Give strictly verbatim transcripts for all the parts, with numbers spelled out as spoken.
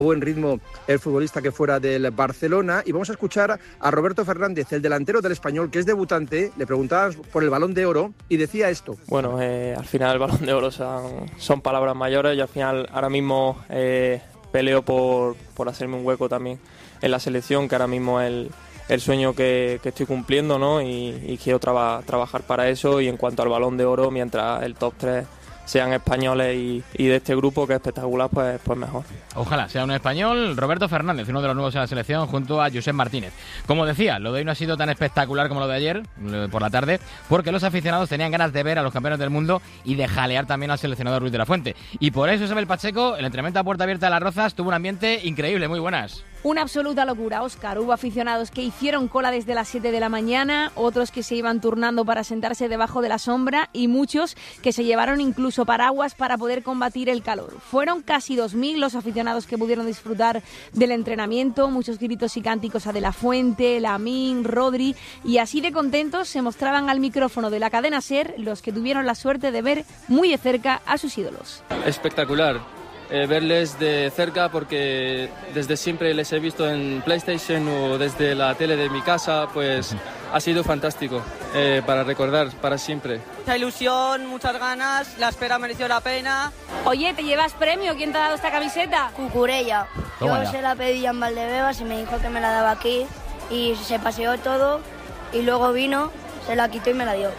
buen ritmo el futbolista que fuera del Barcelona. Y vamos a escuchar a Roberto Fernández, el delantero del Español, que es debutante. Le preguntaban por el Balón de Oro y decía esto. Bueno, eh, al final el Balón de Oro son, son palabras mayores. Yo al final ahora mismo eh, peleo por, por hacerme un hueco también en la selección, que ahora mismo es el, el sueño que, que estoy cumpliendo, ¿no? Y, y quiero traba, trabajar para eso. Y en cuanto al Balón de Oro, mientras el top tres sean españoles y, y de este grupo, que es espectacular, pues, pues mejor. Ojalá sea un español. Roberto Fernández, uno de los nuevos en la selección, junto a Josep Martínez. Como decía, lo de hoy no ha sido tan espectacular como lo de ayer por la tarde, porque los aficionados tenían ganas de ver a los campeones del mundo y de jalear también al seleccionador Ruiz de la Fuente. Y por eso Isabel Pacheco, el entrenamiento a puerta abierta de Las Rozas, tuvo un ambiente increíble. Muy buenas. Una absoluta locura, Óscar. Hubo aficionados que hicieron cola desde las siete de la mañana, otros que se iban turnando para sentarse debajo de la sombra y muchos que se llevaron incluso paraguas para poder combatir el calor. Fueron casi dos mil los aficionados que pudieron disfrutar del entrenamiento, muchos gritos y cánticos a De la Fuente, Lamín, Rodri, y así de contentos se mostraban al micrófono de la cadena SER los que tuvieron la suerte de ver muy de cerca a sus ídolos. Espectacular. Eh, verles de cerca, porque desde siempre les he visto en PlayStation o desde la tele de mi casa, pues ha sido fantástico, eh, para recordar para siempre. Mucha ilusión, muchas ganas, la espera mereció la pena. Oye, ¿te llevas premio? ¿Quién te ha dado esta camiseta? Cucurella. Yo se la pedí en Valdebebas y me dijo que me la daba aquí y se paseó todo y luego vino, se la quitó y me la dio.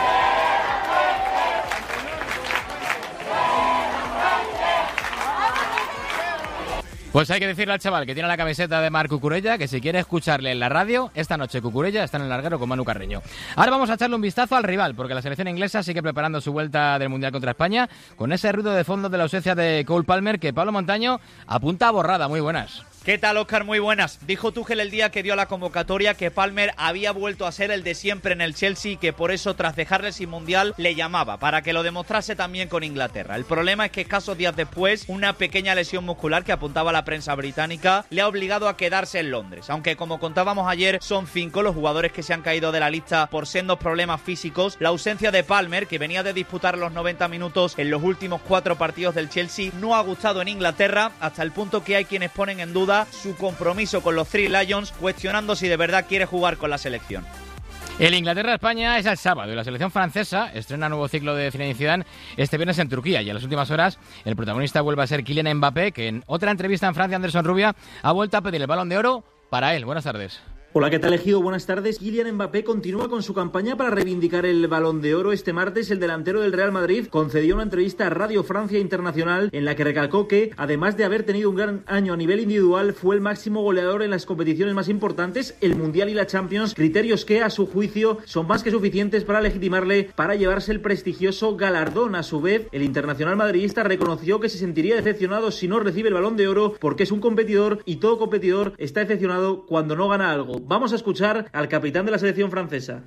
Pues hay que decirle al chaval que tiene la camiseta de Marc Cucurella que si quiere escucharle en la radio, esta noche Cucurella está en el larguero con Manu Carreño. Ahora vamos a echarle un vistazo al rival, porque la selección inglesa sigue preparando su vuelta del Mundial contra España, con ese ruido de fondo de la ausencia de Cole Palmer que Pablo Montaño apunta a borrada. Muy buenas. ¿Qué tal, Óscar? Muy buenas. Dijo Tuchel el día que dio la convocatoria que Palmer había vuelto a ser el de siempre en el Chelsea y que por eso, tras dejarle sin Mundial, le llamaba, para que lo demostrase también con Inglaterra. El problema es que escasos días después, una pequeña lesión muscular que apuntaba a la prensa británica le ha obligado a quedarse en Londres. Aunque, como contábamos ayer, son cinco los jugadores que se han caído de la lista por sendos problemas físicos. La ausencia de Palmer, que venía de disputar los noventa minutos en los últimos cuatro partidos del Chelsea, no ha gustado en Inglaterra, hasta el punto que hay quienes ponen en duda su compromiso con los Three Lions, cuestionando si de verdad quiere jugar con la selección. El Inglaterra-España es el sábado y la selección francesa estrena nuevo ciclo de Zinedine Zidane este viernes en Turquía, y en las últimas horas el protagonista vuelve a ser Kylian Mbappé, que en otra entrevista en Francia, Anderson Rubia ha vuelto a pedir el Balón de Oro para él. Buenas tardes. Hola, ¿qué tal, Ejido? Buenas tardes. Kylian Mbappé continúa con su campaña para reivindicar el Balón de Oro. Este martes, el delantero del Real Madrid concedió una entrevista a Radio Francia Internacional en la que recalcó que, además de haber tenido un gran año a nivel individual, fue el máximo goleador en las competiciones más importantes, el Mundial y la Champions, criterios que, a su juicio, son más que suficientes para legitimarle para llevarse el prestigioso galardón. A su vez, el internacional madridista reconoció que se sentiría decepcionado si no recibe el Balón de Oro, porque es un competidor y todo competidor está decepcionado cuando no gana algo. Vamos a escuchar al capitán de la selección francesa.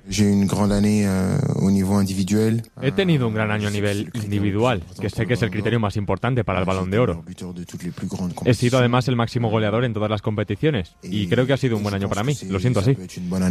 He tenido un gran año a nivel individual, que sé que es el criterio más importante para el Balón de Oro. He sido además el máximo goleador en todas las competiciones y creo que ha sido un buen año para mí, lo siento así.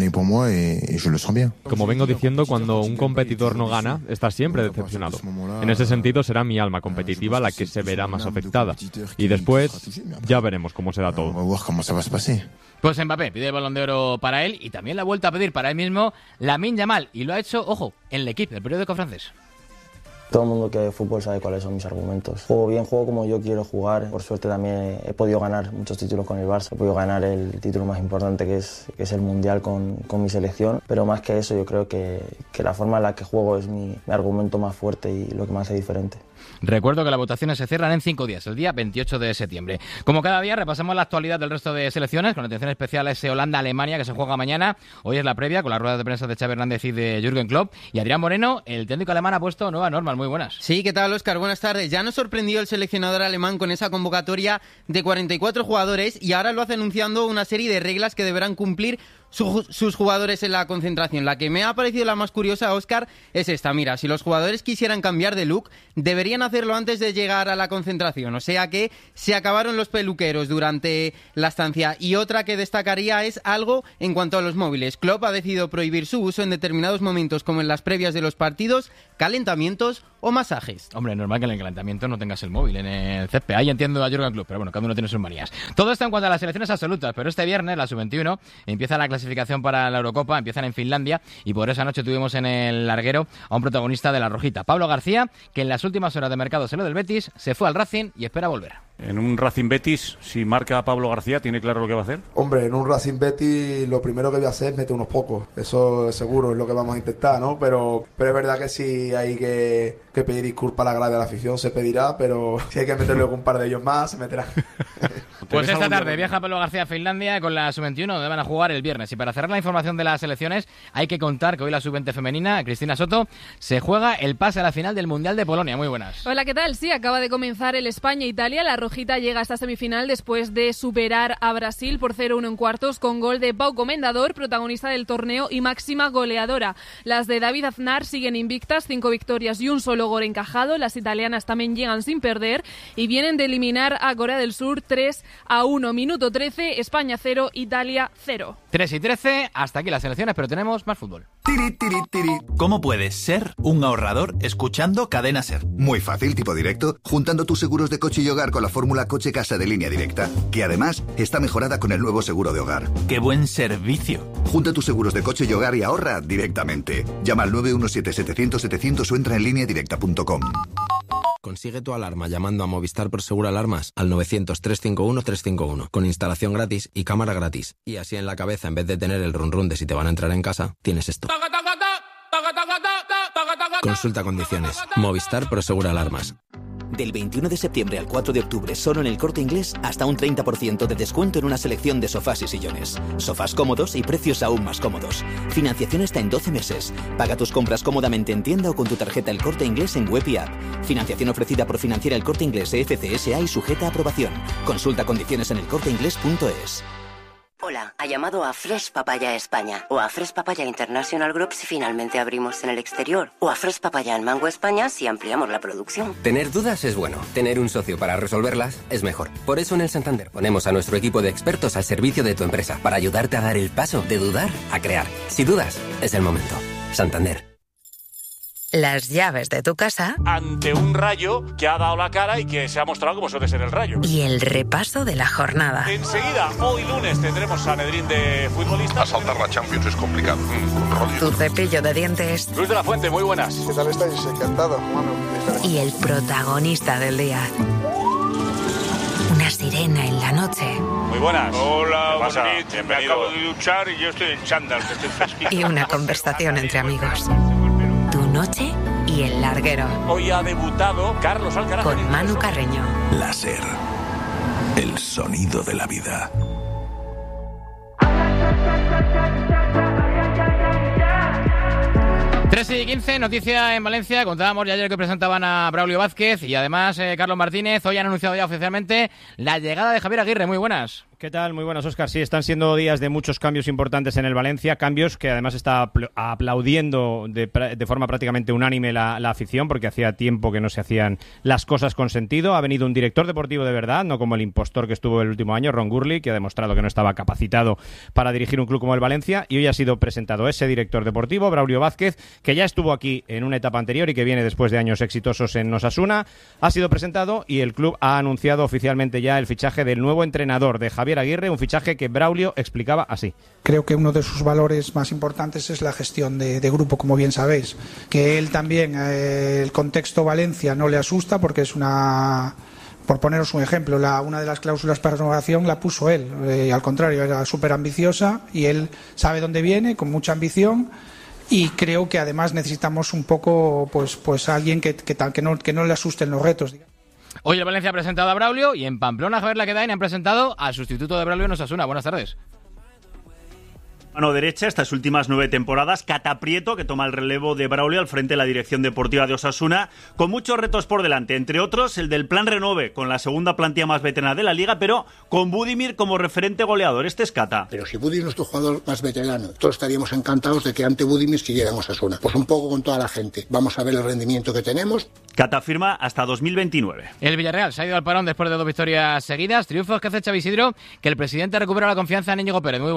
Como vengo diciendo, cuando un competidor no gana, está siempre decepcionado. En ese sentido será mi alma competitiva la que se verá más afectada. Y después ya veremos cómo se da todo. Pues Mbappé pide el Balón de Oro para él y también la ha vuelto a pedir para él mismo Lamine Yamal, y lo ha hecho, ojo, en L'Équipe, el periódico francés. Todo el mundo que ve fútbol sabe cuáles son mis argumentos. Juego bien, juego como yo quiero jugar. Por suerte también he podido ganar muchos títulos con el Barça. He podido ganar el título más importante que es, que es el Mundial con, con mi selección. Pero más que eso, yo creo que, que la forma en la que juego es mi, mi argumento más fuerte y lo que me hace diferente. Recuerdo que las votaciones se cierran en cinco días, el día veintiocho de septiembre. Como cada día, repasamos la actualidad del resto de selecciones, con atención especial a ese Holanda-Alemania que se juega mañana. Hoy es la previa, con las ruedas de prensa de Xavi Hernández y de Jürgen Klopp. Y Adrián Moreno, el técnico alemán, ha puesto nuevas normas. Muy buenas. Sí, ¿qué tal, Óscar? Buenas tardes. Ya nos sorprendió el seleccionador alemán con esa convocatoria de cuarenta y cuatro jugadores y ahora lo hace anunciando una serie de reglas que deberán cumplir Su, sus jugadores en la concentración. La que me ha parecido la más curiosa, Óscar, es esta. Mira, si los jugadores quisieran cambiar de look, deberían hacerlo antes de llegar a la concentración. O sea que se acabaron los peluqueros durante la estancia. Y otra que destacaría es algo en cuanto a los móviles. Klopp ha decidido prohibir su uso en determinados momentos, como en las previas de los partidos, calentamientos o masajes. Hombre, normal que en el calentamiento no tengas el móvil en el césped. Ahí entiendo a Jürgen Klopp, pero bueno, cada uno tiene sus manías. Todo esto en cuanto a las selecciones absolutas, pero este viernes, la sub veintiuno, empieza la clasificación para la Eurocopa, empiezan en Finlandia, y por esa noche tuvimos en el larguero a un protagonista de la Rojita, Pablo García, que en las últimas horas de mercado se lo del Betis, se fue al Racing y espera volver. En un Racing Betis, si marca a Pablo García, ¿tiene claro lo que va a hacer? Hombre, en un Racing Betis lo primero que voy a hacer es meter unos pocos. Eso seguro es lo que vamos a intentar, ¿no? Pero, pero es verdad que si hay que, que pedir disculpas a la grada de la afición, se pedirá, pero si hay que meterle un par de ellos más, se meterá. Pues esta tarde viaja Pablo García a Finlandia con la sub veintiuno, donde van a jugar el viernes. Y para cerrar la información de las selecciones, hay que contar que hoy la sub veinte femenina, Cristina Soto, se juega el pase a la final del Mundial de Polonia. Muy buenas. Hola, ¿qué tal? Sí, acaba de comenzar el España-Italia. La Rojita llega a esta semifinal después de superar a Brasil por cero uno en cuartos con gol de Pau Comendador, protagonista del torneo y máxima goleadora. Las de David Aznar siguen invictas, cinco victorias y un solo gol encajado. Las italianas también llegan sin perder y vienen de eliminar a Corea del Sur tres a uno. Minuto trece, España cero, Italia cero. tres y trece, hasta aquí las selecciones, pero tenemos más fútbol. Tiri, tiri, tiri. ¿Cómo puedes ser un ahorrador escuchando Cadena Ser? Muy fácil, tipo directo, juntando tus seguros de coche y hogar con la fórmula Coche Casa de Línea Directa, que además está mejorada con el nuevo seguro de hogar. ¡Qué buen servicio! Junta tus seguros de coche y hogar y ahorra directamente. Llama al nueve uno siete setecientos setecientos o entra en línea directa punto com. Consigue tu alarma llamando a Movistar Prosegur Alarmas al novecientos, trescientos cincuenta y uno, trescientos cincuenta y uno, con instalación gratis y cámara gratis. Y así en la cabeza, en vez de tener el run run de si te van a entrar en casa, tienes esto. Consulta condiciones. Movistar Prosegur Alarmas. Del veintiuno de septiembre al cuatro de octubre, solo en El Corte Inglés, hasta un treinta por ciento de descuento en una selección de sofás y sillones. Sofás cómodos y precios aún más cómodos. Financiación hasta en doce meses. Paga tus compras cómodamente en tienda o con tu tarjeta El Corte Inglés en web y app. Financiación ofrecida por Financiera El Corte Inglés E F C S A y sujeta a aprobación. Consulta condiciones en elcorteinglés punto es. Hola, ha llamado a Fresh Papaya España o a Fresh Papaya International Group si finalmente abrimos en el exterior o a Fresh Papaya en Mango España si ampliamos la producción. Tener dudas es bueno, tener un socio para resolverlas es mejor. Por eso en el Santander ponemos a nuestro equipo de expertos al servicio de tu empresa para ayudarte a dar el paso de dudar a crear. Si dudas, es el momento. Santander. Las llaves de tu casa ante un Rayo que ha dado la cara y que se ha mostrado como suele ser el Rayo. Y el repaso de la jornada. Enseguida, hoy lunes, tendremos Sanedrín de futbolistas. A saltar la Champions es complicado. Mm, tu cepillo de dientes. Luis de la Fuente, muy buenas. ¿Qué tal estáis? Encantado. Bueno, y el protagonista del día. Una sirena en la noche. Muy buenas. Hola, Bonito. Me acabo de duchar y yo estoy en chándal, que estoy fresquito. Y una conversación entre amigos. Tu noche y el larguero. Hoy ha debutado Carlos Alcaraz con Manu Carreño. La Ser, el sonido de la vida. tres y quince, noticia en Valencia. Contábamos ya ayer que presentaban a Braulio Vázquez y además eh, Carlos Martínez. Hoy han anunciado ya oficialmente la llegada de Javier Aguirre. Muy buenas. ¿Qué tal? Muy buenas, Óscar. Sí, están siendo días de muchos cambios importantes en el Valencia, cambios que además está aplaudiendo de, de forma prácticamente unánime la, la afición, porque hacía tiempo que no se hacían las cosas con sentido. Ha venido un director deportivo de verdad, no como el impostor que estuvo el último año, Ron Gurley, que ha demostrado que no estaba capacitado para dirigir un club como el Valencia, y hoy ha sido presentado ese director deportivo, Braulio Vázquez, que ya estuvo aquí en una etapa anterior y que viene después de años exitosos en Osasuna. Ha sido presentado y el club ha anunciado oficialmente ya el fichaje del nuevo entrenador de Javier Aguirre, un fichaje que Braulio explicaba así. Creo que uno de sus valores más importantes es la gestión de, de grupo, como bien sabéis. Que él también, eh, el contexto Valencia no le asusta porque es una... Por poneros un ejemplo, la, una de las cláusulas para renovación la puso él. Eh, al contrario, era súper ambiciosa y él sabe dónde viene, con mucha ambición. Y creo que además necesitamos un poco, pues, pues alguien que, que, que, no, que no le asusten los retos, digamos. Hoy el Valencia ha presentado a Braulio y en Pamplona, Javier Laquedain, han presentado al sustituto de Braulio en Osasuna. Buenas tardes. Mano derecha, estas últimas nueve temporadas, Cata Prieto, que toma el relevo de Braulio al frente de la dirección deportiva de Osasuna, con muchos retos por delante, entre otros el del Plan Renove, con la segunda plantilla más veterana de la Liga, pero con Budimir como referente goleador. Este es Cata. Pero si Budimir es nuestro jugador más veterano, todos estaríamos encantados de que ante Budimir siguiéramos Osasuna. Pues un poco con toda la gente. Vamos a ver el rendimiento que tenemos. Cata firma hasta dos mil veintinueve. El Villarreal se ha ido al parón después de dos victorias seguidas. Triunfos que hace Xavi Isidro, que el presidente recupera la confianza en Íñigo Pérez. Muy buenas.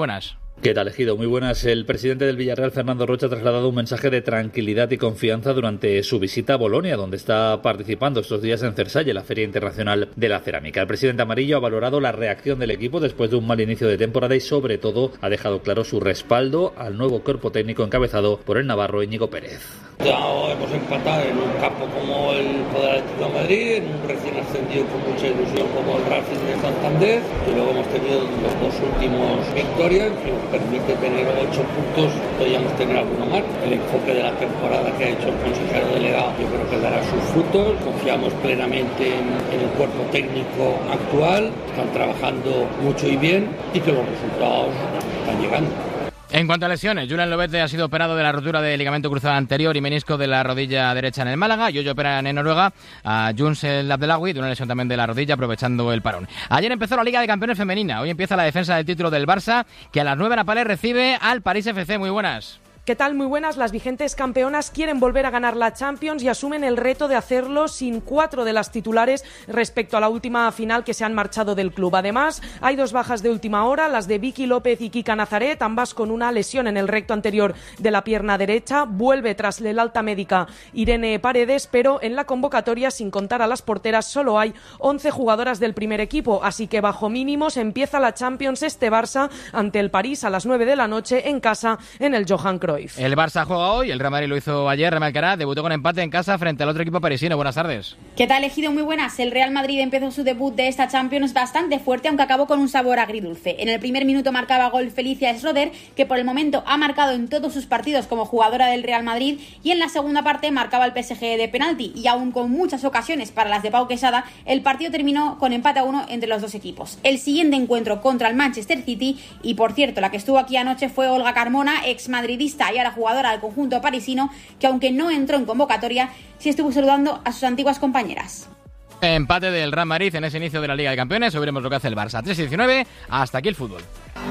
¿Qué tal, Ejido? Muy buenas. El presidente del Villarreal, Fernando Rocha, ha trasladado un mensaje de tranquilidad y confianza durante su visita a Bolonia, donde está participando estos días en Cersalle, la Feria Internacional de la Cerámica. El presidente amarillo ha valorado la reacción del equipo después de un mal inicio de temporada y, sobre todo, ha dejado claro su respaldo al nuevo cuerpo técnico encabezado por el navarro Íñigo Pérez. Ya hemos empatado en un campo como el Poder Atlético de Madrid, en un recién ascendido con mucha ilusión como el Racing de Santander, y luego hemos tenido los dos últimos victorias, que nos permite tener ocho puntos, podríamos tener alguno más. El enfoque de la temporada que ha hecho el consejero delegado yo creo que dará sus frutos, confiamos plenamente en, en el cuerpo técnico actual, están trabajando mucho y bien y que los resultados están llegando. En cuanto a lesiones, Julen Lobete ha sido operado de la rotura de ligamento cruzado anterior y menisco de la rodilla derecha en el Málaga, y hoy operan en Noruega a Juns El Abdelawi de una lesión también de la rodilla, aprovechando el parón. Ayer empezó la Liga de Campeones femenina, hoy empieza la defensa del título del Barça, que a las nueve en Apalés recibe al París F C. Muy buenas. ¿Qué tal? Muy buenas. Las vigentes campeonas quieren volver a ganar la Champions y asumen el reto de hacerlo sin cuatro de las titulares respecto a la última final que se han marchado del club. Además, hay dos bajas de última hora, las de Vicky López y Kika Nazaret, ambas con una lesión en el recto anterior de la pierna derecha. Vuelve tras el alta médica Irene Paredes, pero en la convocatoria, sin contar a las porteras, solo hay once jugadoras del primer equipo, así que bajo mínimos empieza la Champions este Barça ante el París a las nueve de la noche en casa en el Johan Cruyff. El Barça juega hoy, el Real Madrid lo hizo ayer, Real Alcaraz debutó con empate en casa frente al otro equipo parisino. Buenas tardes. ¿Qué tal, Ejido? Muy buenas. El Real Madrid empezó su debut de esta Champions bastante fuerte, aunque acabó con un sabor agridulce. En el primer minuto marcaba gol Felicia Schroeder, que por el momento ha marcado en todos sus partidos como jugadora del Real Madrid, y en la segunda parte marcaba el P S G de penalti, y aún con muchas ocasiones para las de Pau Quesada, el partido terminó con empate a uno entre los dos equipos. El siguiente encuentro contra el Manchester City, y por cierto, la que estuvo aquí anoche fue Olga Carmona, ex madridista y ahora jugadora del conjunto parisino, que aunque no entró en convocatoria, sí estuvo saludando a sus antiguas compañeras. Empate del Real Madrid en ese inicio de la Liga de Campeones. Hoy veremos lo que hace el Barça. tres y diecinueve, hasta aquí el fútbol.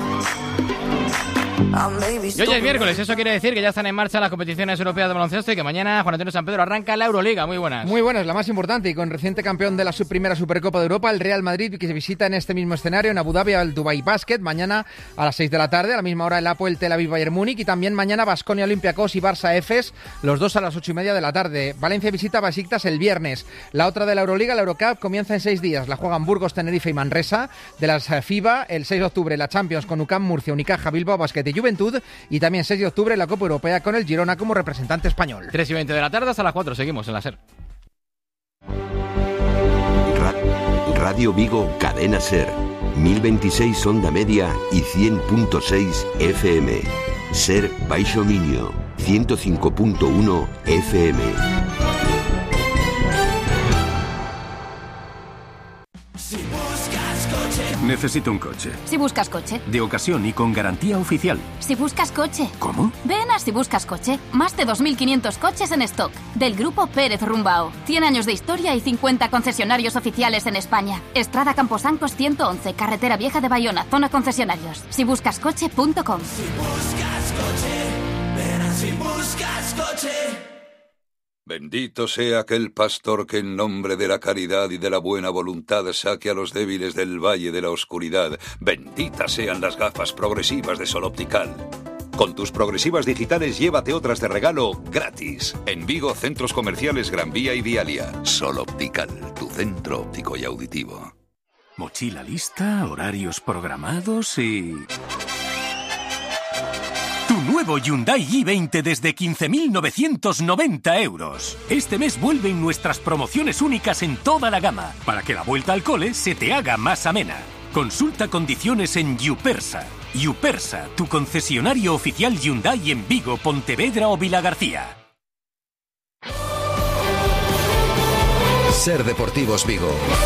Y hoy es miércoles, eso quiere decir que ya están en marcha las competiciones europeas de baloncesto y que mañana Juan Antonio San Pedro arranca la Euroliga. Muy buenas. Muy buenas, la más importante, y con reciente campeón de la sub primera Supercopa de Europa, el Real Madrid, que se visita en este mismo escenario en Abu Dhabi al Dubai Basket, mañana a las seis de la tarde, a la misma hora el Apoel Tel Aviv Bayern Múnich, y también mañana Baskonia Olympiacos y Barça Efes, los dos a las ocho y media de la tarde. Valencia visita a Besiktas el viernes. La otra de la Euroliga, la Eurocup, comienza en seis días. La juegan Burgos, Tenerife y Manresa. De las FIBA, el seis de octubre la Champions con U C A M Murcia, Unicaja, Bilbao Basket y Juventud, y también seis de octubre la Copa Europea con el Girona como representante español. tres y veinte de la tarde hasta las cuatro, seguimos en la SER. Radio Vigo, Cadena SER, mil veintiséis onda media y cien punto seis F M. SER Baixo Minio, ciento cinco punto uno F M. Necesito un coche. Si buscas coche. De ocasión y con garantía oficial. Si buscas coche. ¿Cómo? Ven a Si Buscas Coche. Más de dos mil quinientos coches en stock. Del grupo Pérez Rumbao. cien años de historia y cincuenta concesionarios oficiales en España. Estrada Camposancos ciento once, Carretera Vieja de Bayona, zona concesionarios. si buscas coche punto com. Si buscas coche, ven a Si Buscas Coche. Bendito sea aquel pastor que en nombre de la caridad y de la buena voluntad saque a los débiles del valle de la oscuridad. Benditas sean las gafas progresivas de Sol Optical. Con tus progresivas digitales llévate otras de regalo gratis. En Vigo, centros comerciales Gran Vía y Vialia. Sol Optical, tu centro óptico y auditivo. Mochila lista, horarios programados y... Tu nuevo Hyundai i veinte desde quince mil novecientos noventa euros. Este mes vuelven nuestras promociones únicas en toda la gama, para que la vuelta al cole se te haga más amena. Consulta condiciones en Yupersa. Yupersa, tu concesionario oficial Hyundai en Vigo, Pontevedra o Vilagarcía. SER Deportivos Vigo.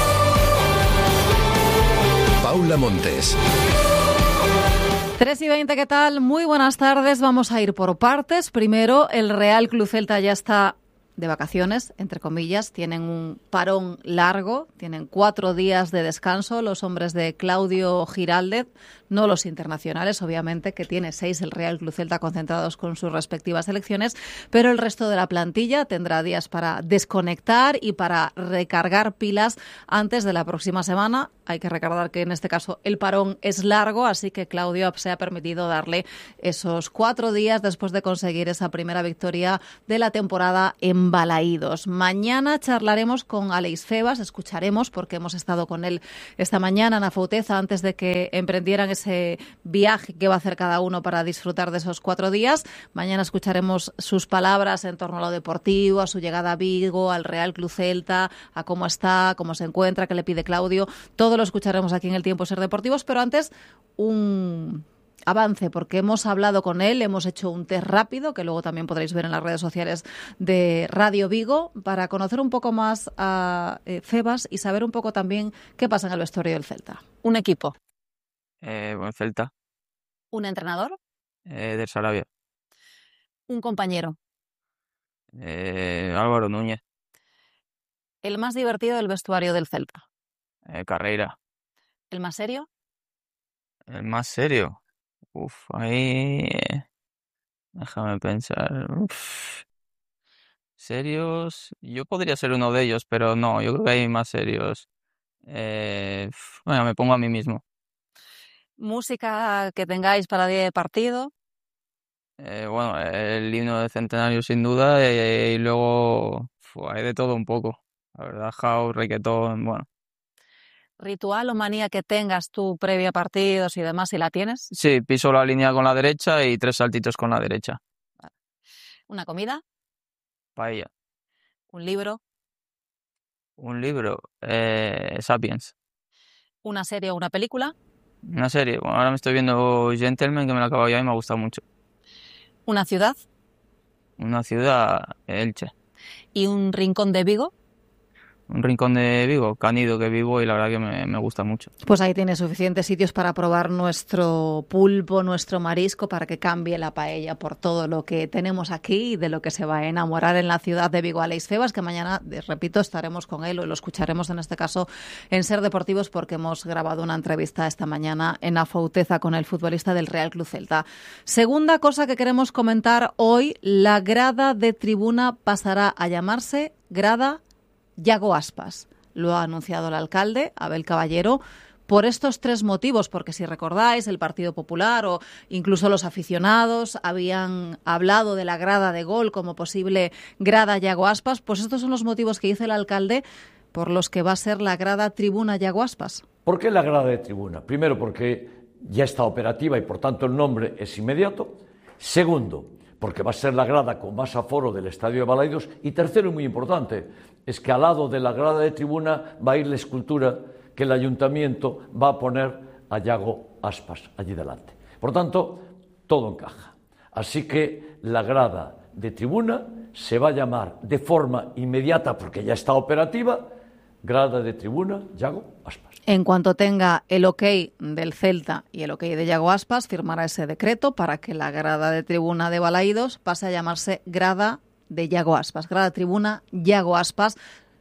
Paula Montes. tres y veinte, ¿qué tal? Muy buenas tardes. Vamos a ir por partes. Primero, el Real Club Celta ya está de vacaciones, entre comillas, tienen un parón largo, tienen cuatro días de descanso los hombres de Claudio Giraldez, no los internacionales, obviamente, que tiene seis el Real Club Celta concentrados con sus respectivas selecciones, pero el resto de la plantilla tendrá días para desconectar y para recargar pilas antes de la próxima semana. Hay que recordar que en este caso el parón es largo, así que Claudio se ha permitido darle esos cuatro días después de conseguir esa primera victoria de la temporada en Balaídos. Mañana charlaremos con Aleix Febas, escucharemos, porque hemos estado con él esta mañana en Afouteza antes de que emprendieran ese viaje que va a hacer cada uno para disfrutar de esos cuatro días. Mañana escucharemos sus palabras en torno a lo deportivo, a su llegada a Vigo, al Real Club Celta, a cómo está, cómo se encuentra, qué le pide Claudio. Todo lo escucharemos aquí en el Tiempo Ser Deportivos, pero antes un avance, porque hemos hablado con él, hemos hecho un test rápido, que luego también podréis ver en las redes sociales de Radio Vigo, para conocer un poco más a eh, Febas y saber un poco también qué pasa en el vestuario del Celta. Un equipo. Eh, buen Celta. Un entrenador. Eh, del Sarabia. Un compañero. Eh, Álvaro Núñez. El más divertido del vestuario del Celta. Eh, Carreira. ¿El más serio? El más serio. Uf, ahí... Déjame pensar. Uf. Serios... Yo podría ser uno de ellos, pero no, yo creo que hay más serios. Eh... Bueno, me pongo a mí mismo. ¿Música que tengáis para día de partido? Eh, bueno, el himno del centenario sin duda, eh, y luego uf, hay de todo un poco. La verdad, house, reggaetón, bueno. ¿Ritual o manía que tengas tú previa a partidos y demás, si la tienes? Sí, piso la línea con la derecha y tres saltitos con la derecha. ¿Una comida? Paella. ¿Un libro? Un libro, eh, Sapiens. ¿Una serie o una película? Una serie, bueno, ahora me estoy viendo Gentleman, que me la acabo ya y me ha gustado mucho. ¿Una ciudad? Una ciudad, Elche. ¿Y un rincón de Vigo? Un rincón de Vigo, Canido, que vivo y la verdad que me, me gusta mucho. Pues ahí tienes suficientes sitios para probar nuestro pulpo, nuestro marisco, para que cambie la paella por todo lo que tenemos aquí y de lo que se va a enamorar en la ciudad de Vigo. Aleix Febas, que mañana, repito, estaremos con él o lo escucharemos en este caso en Ser Deportivos, porque hemos grabado una entrevista esta mañana en Afouteza con el futbolista del Real Club Celta. Segunda cosa que queremos comentar hoy, la grada de tribuna pasará a llamarse grada Yago Aspas. Lo ha anunciado el alcalde, Abel Caballero, por estos tres motivos, porque si recordáis, el Partido Popular o incluso los aficionados habían hablado de la grada de Gol como posible grada Yago Aspas, pues estos son los motivos que dice el alcalde por los que va a ser la grada Tribuna Yago Aspas. ¿Por qué la grada de tribuna? Primero, porque ya está operativa y por tanto el nombre es inmediato. Segundo, porque va a ser la grada con más aforo del Estadio de Balaídos. Y tercero, y muy importante, es que al lado de la grada de tribuna va a ir la escultura que el ayuntamiento va a poner a Yago Aspas allí delante. Por tanto, todo encaja. Así que la grada de tribuna se va a llamar de forma inmediata, porque ya está operativa, grada de tribuna Yago Aspas. En cuanto tenga el ok del Celta y el ok de Yago Aspas, firmará ese decreto para que la grada de tribuna de Balaídos pase a llamarse grada de Yago Aspas. Grada tribuna Yago Aspas.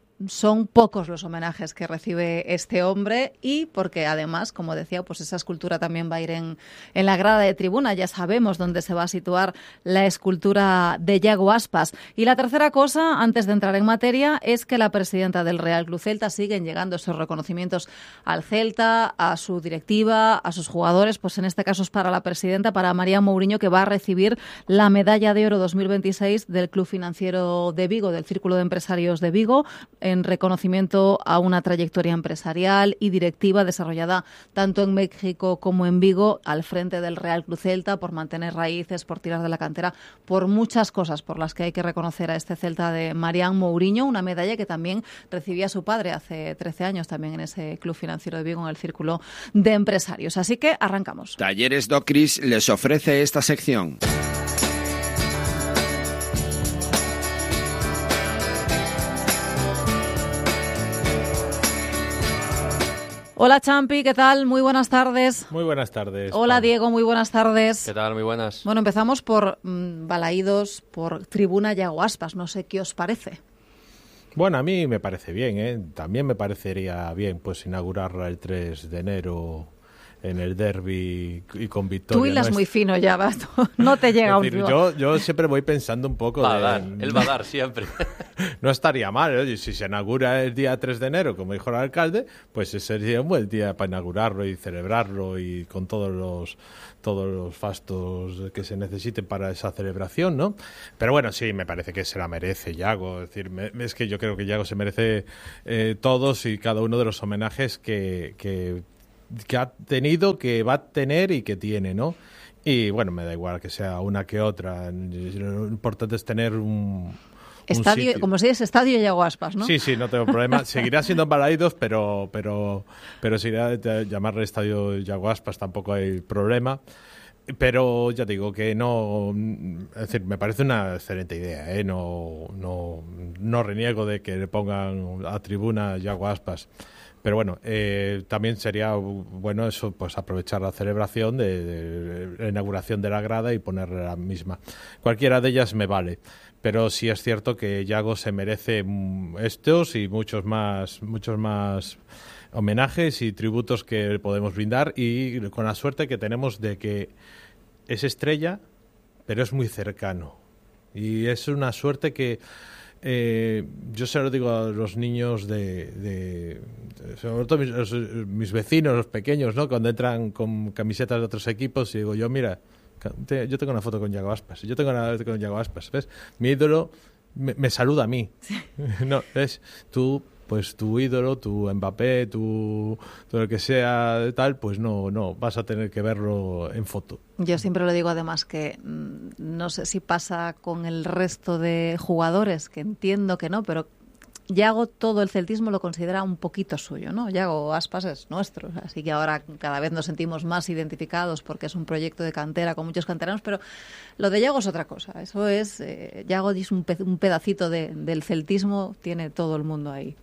Son pocos los homenajes que recibe este hombre y porque además, como decía, pues esa escultura también va a ir en, en la grada de tribuna. Ya sabemos dónde se va a situar la escultura de Yago Aspas. Y la tercera cosa, antes de entrar en materia, es que la presidenta del Real Club Celta, siguen llegando esos reconocimientos al Celta, a su directiva, a sus jugadores. Pues en este caso es para la presidenta, para María Mourinho, que va a recibir la medalla de oro dos mil veintiséis del Club Financiero de Vigo, del Círculo de Empresarios de Vigo, en reconocimiento a una trayectoria empresarial y directiva desarrollada tanto en México como en Vigo, al frente del Real Club Celta, por mantener raíces, por tirar de la cantera, por muchas cosas por las que hay que reconocer a este Celta de Marián Mourinho, una medalla que también recibía su padre hace trece años, también en ese Club Financiero de Vigo, en el Círculo de Empresarios. Así que arrancamos. Talleres Docris les ofrece esta sección. Hola Champi, ¿qué tal? Muy buenas tardes. Muy buenas tardes. Hola Diego, muy buenas tardes. ¿Qué tal? Muy buenas. Bueno, empezamos por mmm, Balaídos, por Tribuna Yago Aspas. No sé qué os parece. Bueno, a mí me parece bien, ¿eh? También me parecería bien pues inaugurarla el tres de enero en el derbi y con victoria. Tú hilas no es... muy fino ya, vas. No te llega es decir, un... yo, yo siempre voy pensando un poco... Va a de... dar, él va a dar siempre. No estaría mal, oye, si se inaugura el día tres de enero, como dijo el alcalde, pues ese sería un buen día para inaugurarlo y celebrarlo y con todos los todos los fastos que se necesiten para esa celebración, ¿no? Pero bueno, sí, me parece que se la merece Yago. Es decir, me, es que yo creo que Yago se merece eh, todos y cada uno de los homenajes que... que que ha tenido, que va a tener y que tiene, ¿no? Y bueno, me da igual que sea una que otra. Lo importante es tener un... Estadio, un como si es Estadio Yago Aspas, ¿no? Sí, sí, no tengo problema. Seguirá siendo Balaídos, pero pero pero seguirá llamarle Estadio Yago Aspas, tampoco hay problema. Pero ya digo que no, es decir, me parece una excelente idea, ¿eh? No, no, no reniego de que le pongan a tribuna Yago Aspas. Pero bueno, eh, también sería bueno eso, pues aprovechar la celebración de, de la inauguración de la grada y ponerle la misma. Cualquiera de ellas me vale, pero sí es cierto que Yago se merece estos y muchos más, muchos más homenajes y tributos que podemos brindar, y con la suerte que tenemos de que es estrella, pero es muy cercano. Y es una suerte que Eh, yo se lo digo a los niños de, de, de sobre todo mis, los, mis vecinos, los pequeños, ¿no? Cuando entran con camisetas de otros equipos, y digo yo, mira, te, yo tengo una foto con Yago Aspas, yo tengo una foto con Yago Aspas, ¿ves? Mi ídolo me, me saluda a mí. Sí. No, es tú, pues tu ídolo, tu Mbappé, tu todo lo que sea tal, pues no, no, vas a tener que verlo en foto. Yo siempre lo digo además que mmm, no sé si pasa con el resto de jugadores, que entiendo que no, pero Yago todo el celtismo lo considera un poquito suyo, ¿no? Yago Aspas es nuestro, así que ahora cada vez nos sentimos más identificados porque es un proyecto de cantera con muchos canteranos, pero lo de Yago es otra cosa. Eso es, eh, Yago es un, pe- un pedacito de, del celtismo, tiene todo el mundo ahí.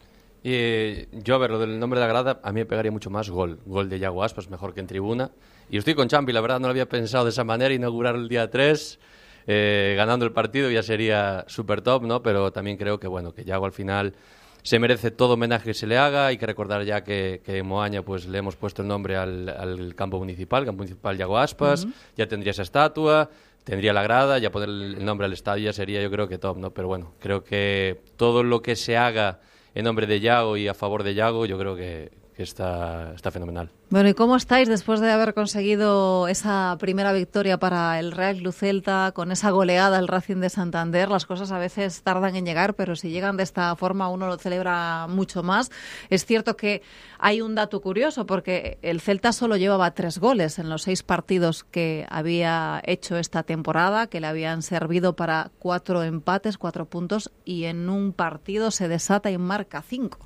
Y eh, yo, a ver, lo del nombre de la grada, a mí me pegaría mucho más gol. Gol de Yago Aspas, mejor que en tribuna. Y estoy con Champi, la verdad no lo había pensado de esa manera, inaugurar el día tres, eh, ganando el partido ya sería súper top, ¿no? Pero también creo que, bueno, que Yago al final se merece todo homenaje que se le haga. Hay que recordar ya que, que en Moaña pues le hemos puesto el nombre al, al campo municipal, campo municipal Yago Aspas, uh-huh. Ya tendría esa estatua, tendría la grada, ya poner el nombre al estadio ya sería, yo creo que top, ¿no? Pero bueno, creo que todo lo que se haga en nombre de Yago y a favor de Yago, yo creo que, que está, está fenomenal. Bueno, ¿y cómo estáis después de haber conseguido esa primera victoria para el Real Club Celta, con esa goleada al Racing de Santander? Las cosas a veces tardan en llegar, pero si llegan de esta forma uno lo celebra mucho más. Es cierto que hay un dato curioso, porque el Celta solo llevaba tres goles en los seis partidos que había hecho esta temporada, que le habían servido para cuatro empates, cuatro puntos, y en un partido se desata y marca cinco.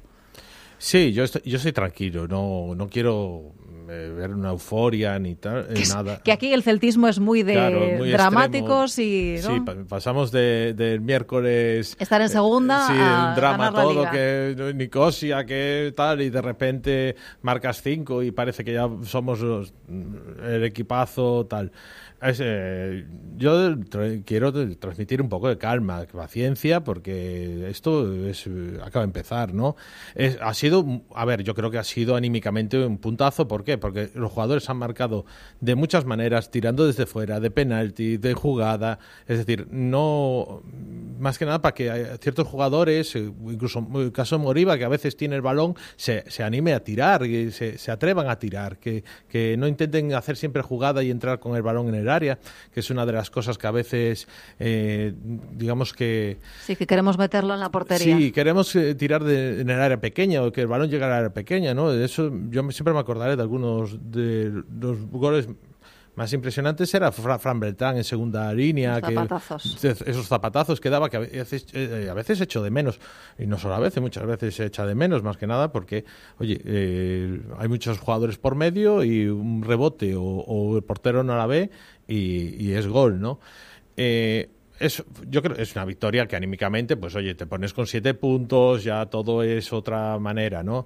Sí, yo estoy, yo estoy tranquilo, no, no quiero eh, ver una euforia ni tal, eh, que es, nada. Que aquí el celtismo es muy de claro, muy dramáticos extremo. Y... ¿no? Sí, pasamos de, del miércoles... Estar en segunda sí, a un drama ganar la todo, liga. Que Nicosia, que tal, y de repente marcas cinco y parece que ya somos los, el equipazo, tal. Es, eh, yo tra- quiero transmitir un poco de calma, paciencia, porque esto es, acaba de empezar, ¿no? Es, ha sido, a ver, yo creo que ha sido anímicamente un puntazo. ¿Por qué? Porque los jugadores han marcado de muchas maneras, tirando desde fuera, de penalti, de jugada. Es decir, no, más que nada para que ciertos jugadores, incluso en el caso de Moriba, que a veces tiene el balón, se, se anime a tirar, y se, se atrevan a tirar, que, que no intenten hacer siempre jugada y entrar con el balón en el área, que es una de las cosas que a veces eh, digamos que sí, que queremos meterlo en la portería. Sí, queremos eh, tirar de, en el área pequeña, o que el balón llegue al área pequeña, ¿no? De eso yo siempre me acordaré de algunos de los goles más impresionantes. Era Fran Beltrán en segunda línea, los zapatazos. Que, esos zapatazos que daba, que a veces, eh, a veces echo de menos, y no solo a veces, muchas veces se echa de menos, más que nada porque, oye, eh, hay muchos jugadores por medio y un rebote o, o el portero no la ve y, y es gol, ¿no? Eh, es, yo creo que es una victoria que anímicamente, pues oye, te pones con siete puntos, ya todo es otra manera, ¿no?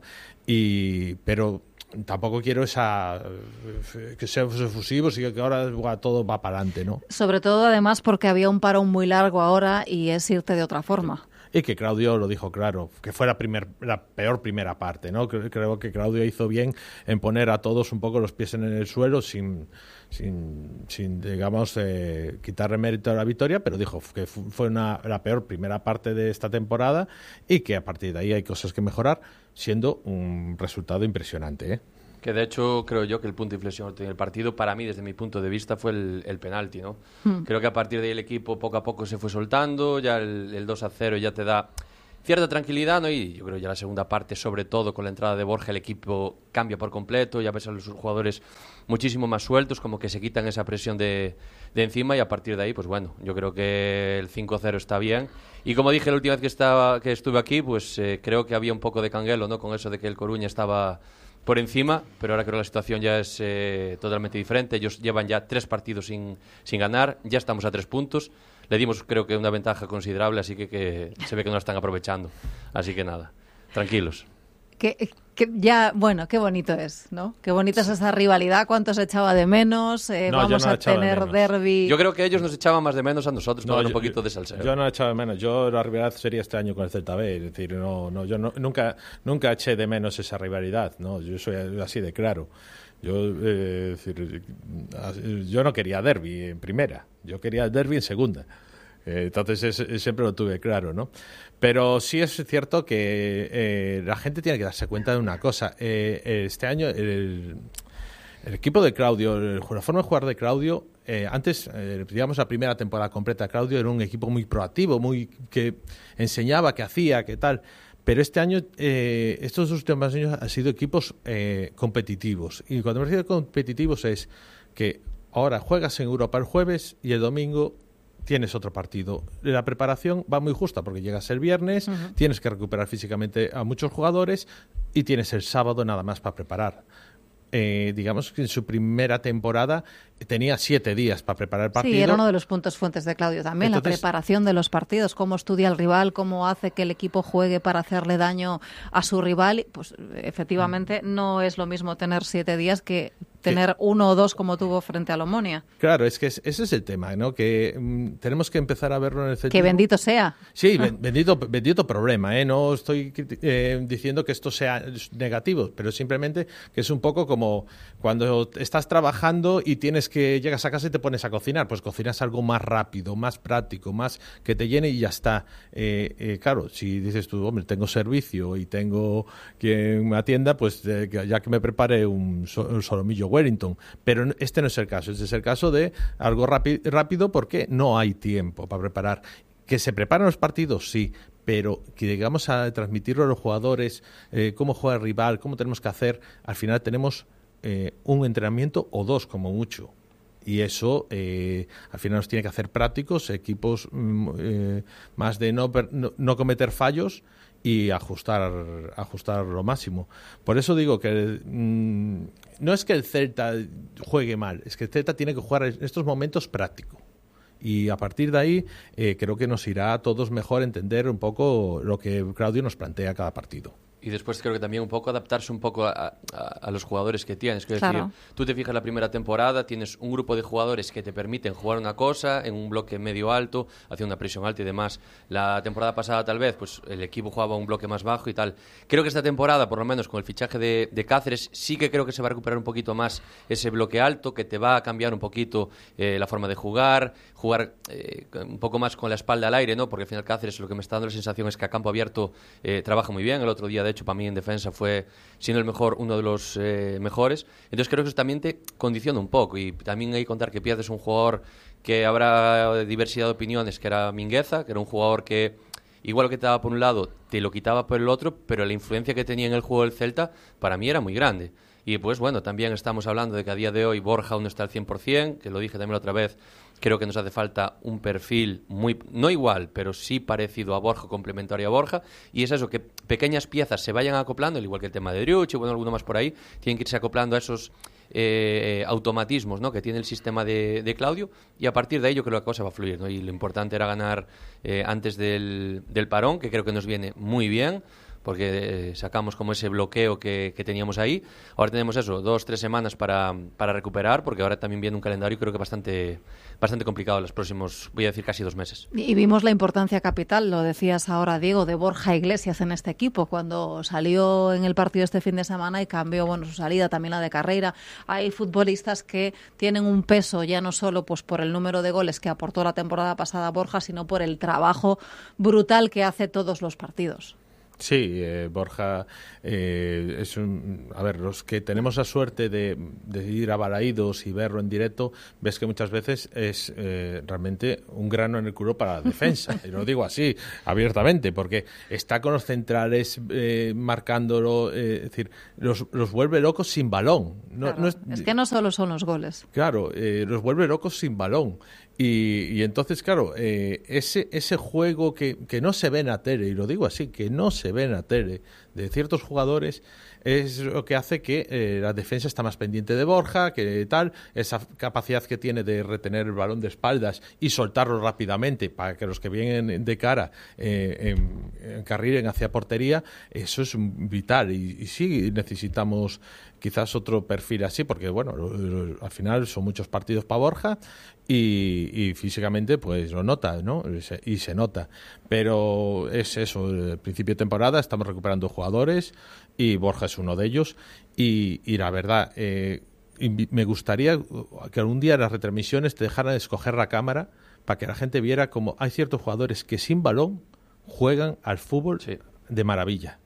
Y pero tampoco quiero esa que seamos efusivos y que ahora bueno, todo va para adelante, ¿no? Sobre todo, además, porque había un parón muy largo ahora y es irte de otra forma. Y que Claudio lo dijo claro, que fue la, primer, la peor primera parte, ¿no? Creo que Claudio hizo bien en poner a todos un poco los pies en el suelo sin, sin, sin digamos, eh, quitarle mérito a la victoria, pero dijo que fue una, la peor primera parte de esta temporada y que a partir de ahí hay cosas que mejorar, siendo un resultado impresionante, ¿eh? Que de hecho creo yo que el punto de inflexión en el partido, para mí, desde mi punto de vista, fue el, el penalti, ¿no? Mm. Creo que a partir de ahí el equipo poco a poco se fue soltando, ya el, el dos a cero ya te da cierta tranquilidad, ¿no? Y yo creo ya la segunda parte, sobre todo con la entrada de Borja, el equipo cambia por completo, ya ves a los jugadores muchísimo más sueltos, como que se quitan esa presión de, de encima y a partir de ahí, pues bueno, yo creo que el cinco cero está bien. Y como dije la última vez que, estaba, que estuve aquí, pues eh, creo que había un poco de canguelo, ¿no? Con eso de que el Coruña estaba por encima, pero ahora creo que la situación ya es eh, totalmente diferente. Ellos llevan ya tres partidos sin, sin ganar, ya estamos a tres puntos. Le dimos, creo que, una ventaja considerable, así que, que se ve que no la están aprovechando. Así que nada, tranquilos. Que, que ya, bueno, qué bonito es, ¿no? Qué bonita es esa rivalidad, cuánto se echaba de menos, eh, no, vamos no a tener de derbi. Yo creo que ellos nos echaban más de menos a nosotros, no, para un poquito de salseo. Yo no he echado de menos, yo la rivalidad sería este año con el Celta B, es decir, no, no, yo no, nunca, nunca eché de menos esa rivalidad, no, yo soy así de claro. Yo, eh, es decir, yo no quería derbi en primera, yo quería derbi en segunda. Entonces es, siempre lo tuve claro, ¿no? Pero sí es cierto que eh, la gente tiene que darse cuenta de una cosa. Eh, este año el, el equipo de Claudio, el, la forma de jugar de Claudio, eh, antes, eh, digamos, la primera temporada completa de Claudio era un equipo muy proactivo, muy que enseñaba, que hacía, que tal. Pero este año, eh, estos últimos años han sido equipos eh, competitivos. Y cuando me refiero a competitivos es que ahora juegas en Europa el jueves y el domingo tienes otro partido. La preparación va muy justa porque llegas el viernes, uh-huh. tienes que recuperar físicamente a muchos jugadores y tienes el sábado nada más para preparar. Eh, digamos que en su primera temporada tenía siete días para preparar el partido. Sí, era uno de los puntos fuertes de Claudio también, Entonces, la preparación de los partidos, cómo estudia el rival, cómo hace que el equipo juegue para hacerle daño a su rival. Pues efectivamente no es lo mismo tener siete días que tener uno o dos como tuvo frente a Omonia. Claro, es que es, ese es el tema, ¿no? Que mm, tenemos que empezar a verlo en el celtismo. Que bendito sea. Sí, ah. bendito, bendito problema, ¿eh? No estoy eh, diciendo que esto sea negativo, pero simplemente que es un poco como cuando estás trabajando y tienes que llegas a casa y te pones a cocinar, pues cocinas algo más rápido, más práctico, más que te llene y ya está. Eh, eh, claro, si dices tú, hombre, tengo servicio y tengo quien me atienda, pues eh, ya que me prepare un, so, un solomillo Wellington, pero este no es el caso, este es el caso de algo rápido, rápido porque no hay tiempo para preparar. ¿Que se preparan los partidos? Sí, pero que llegamos a transmitirlo a los jugadores, eh, cómo juega el rival, cómo tenemos que hacer, al final tenemos eh, un entrenamiento o dos como mucho. Y eso eh, al final nos tiene que hacer prácticos, equipos mm, eh, más de no, no, no cometer fallos y ajustar ajustar lo máximo. Por eso digo que mmm, no es que el Celta juegue mal, es que el Celta tiene que jugar en estos momentos práctico. Y a partir de ahí eh, creo que nos irá a todos mejor entender un poco lo que Claudio nos plantea cada partido. Y después creo que también un poco adaptarse un poco a, a, a los jugadores que tienes. Quiero claro. decir, tú te fijas la primera temporada, tienes un grupo de jugadores que te permiten jugar una cosa en un bloque medio alto, haciendo una presión alta y demás. La temporada pasada tal vez, pues el equipo jugaba un bloque más bajo y tal. Creo que esta temporada, por lo menos con el fichaje de, de Cáceres, sí que creo que se va a recuperar un poquito más ese bloque alto, que te va a cambiar un poquito eh, la forma de jugar, jugar eh, un poco más con la espalda al aire, ¿no? Porque al final Cáceres, lo que me está dando la sensación es que a campo abierto eh, trabaja muy bien. El otro día, de hecho, para mí en defensa fue, siendo el mejor, uno de los eh, mejores. Entonces creo que eso también te condiciona un poco y también hay que contar que pierdes un jugador que habrá diversidad de opiniones, que era Mingueza, que era un jugador que igual lo que te daba por un lado te lo quitaba por el otro, pero la influencia que tenía en el juego del Celta para mí era muy grande. Y pues bueno, también estamos hablando de que a día de hoy Borja aún no está al cien por ciento, que lo dije también la otra vez, creo que nos hace falta un perfil muy, no igual, pero sí parecido a Borja, complementario a Borja, y es eso, que pequeñas piezas se vayan acoplando, al igual que el tema de Driussi, bueno, alguno más por ahí, tienen que irse acoplando a esos eh, automatismos, ¿no?, que tiene el sistema de, de Claudio, y a partir de ahí yo creo que la cosa va a fluir, ¿no? Y lo importante era ganar eh, antes del, del parón, que creo que nos viene muy bien, porque eh, sacamos como ese bloqueo que, que teníamos ahí. Ahora tenemos eso, dos, tres semanas para, para recuperar, porque ahora también viene un calendario creo que bastante, bastante complicado los próximos, voy a decir, casi dos meses. Y vimos la importancia capital, lo decías ahora, Diego, de Borja Iglesias en este equipo, cuando salió en el partido este fin de semana y cambió, bueno, su salida, también la de Carreira. Hay futbolistas que tienen un peso ya no solo pues por el número de goles que aportó la temporada pasada Borja, sino por el trabajo brutal que hace todos los partidos. Sí, eh, Borja eh, es un... A ver, los que tenemos la suerte de, de ir a Balaídos y verlo en directo, ves que muchas veces es eh, realmente un grano en el culo para la defensa. Y lo digo así, abiertamente, porque está con los centrales eh, marcándolo, eh, es decir, los, los vuelve locos sin balón. No, Claro, no es, es que no solo son los goles. Claro, eh, los vuelve locos sin balón. Y, y entonces, claro, eh, ese ese juego que, que no se ve en la tele, y lo digo así, que no se ve en la tele, de ciertos jugadores, es lo que hace que eh, la defensa está más pendiente de Borja, que tal, esa capacidad que tiene de retener el balón de espaldas y soltarlo rápidamente para que los que vienen de cara eh, encarrilen hacia portería, eso es vital. Y, y sí necesitamos quizás otro perfil así, porque bueno, lo, lo, al final son muchos partidos para Borja y, y físicamente pues lo nota, ¿no? Y se nota. Pero es eso, el principio de temporada estamos recuperando jugadores y Borja es uno de ellos. Y, y la verdad, eh, me gustaría que algún día las retransmisiones te dejaran escoger la cámara para que la gente viera cómo hay ciertos jugadores que sin balón juegan al fútbol sí. de maravilla.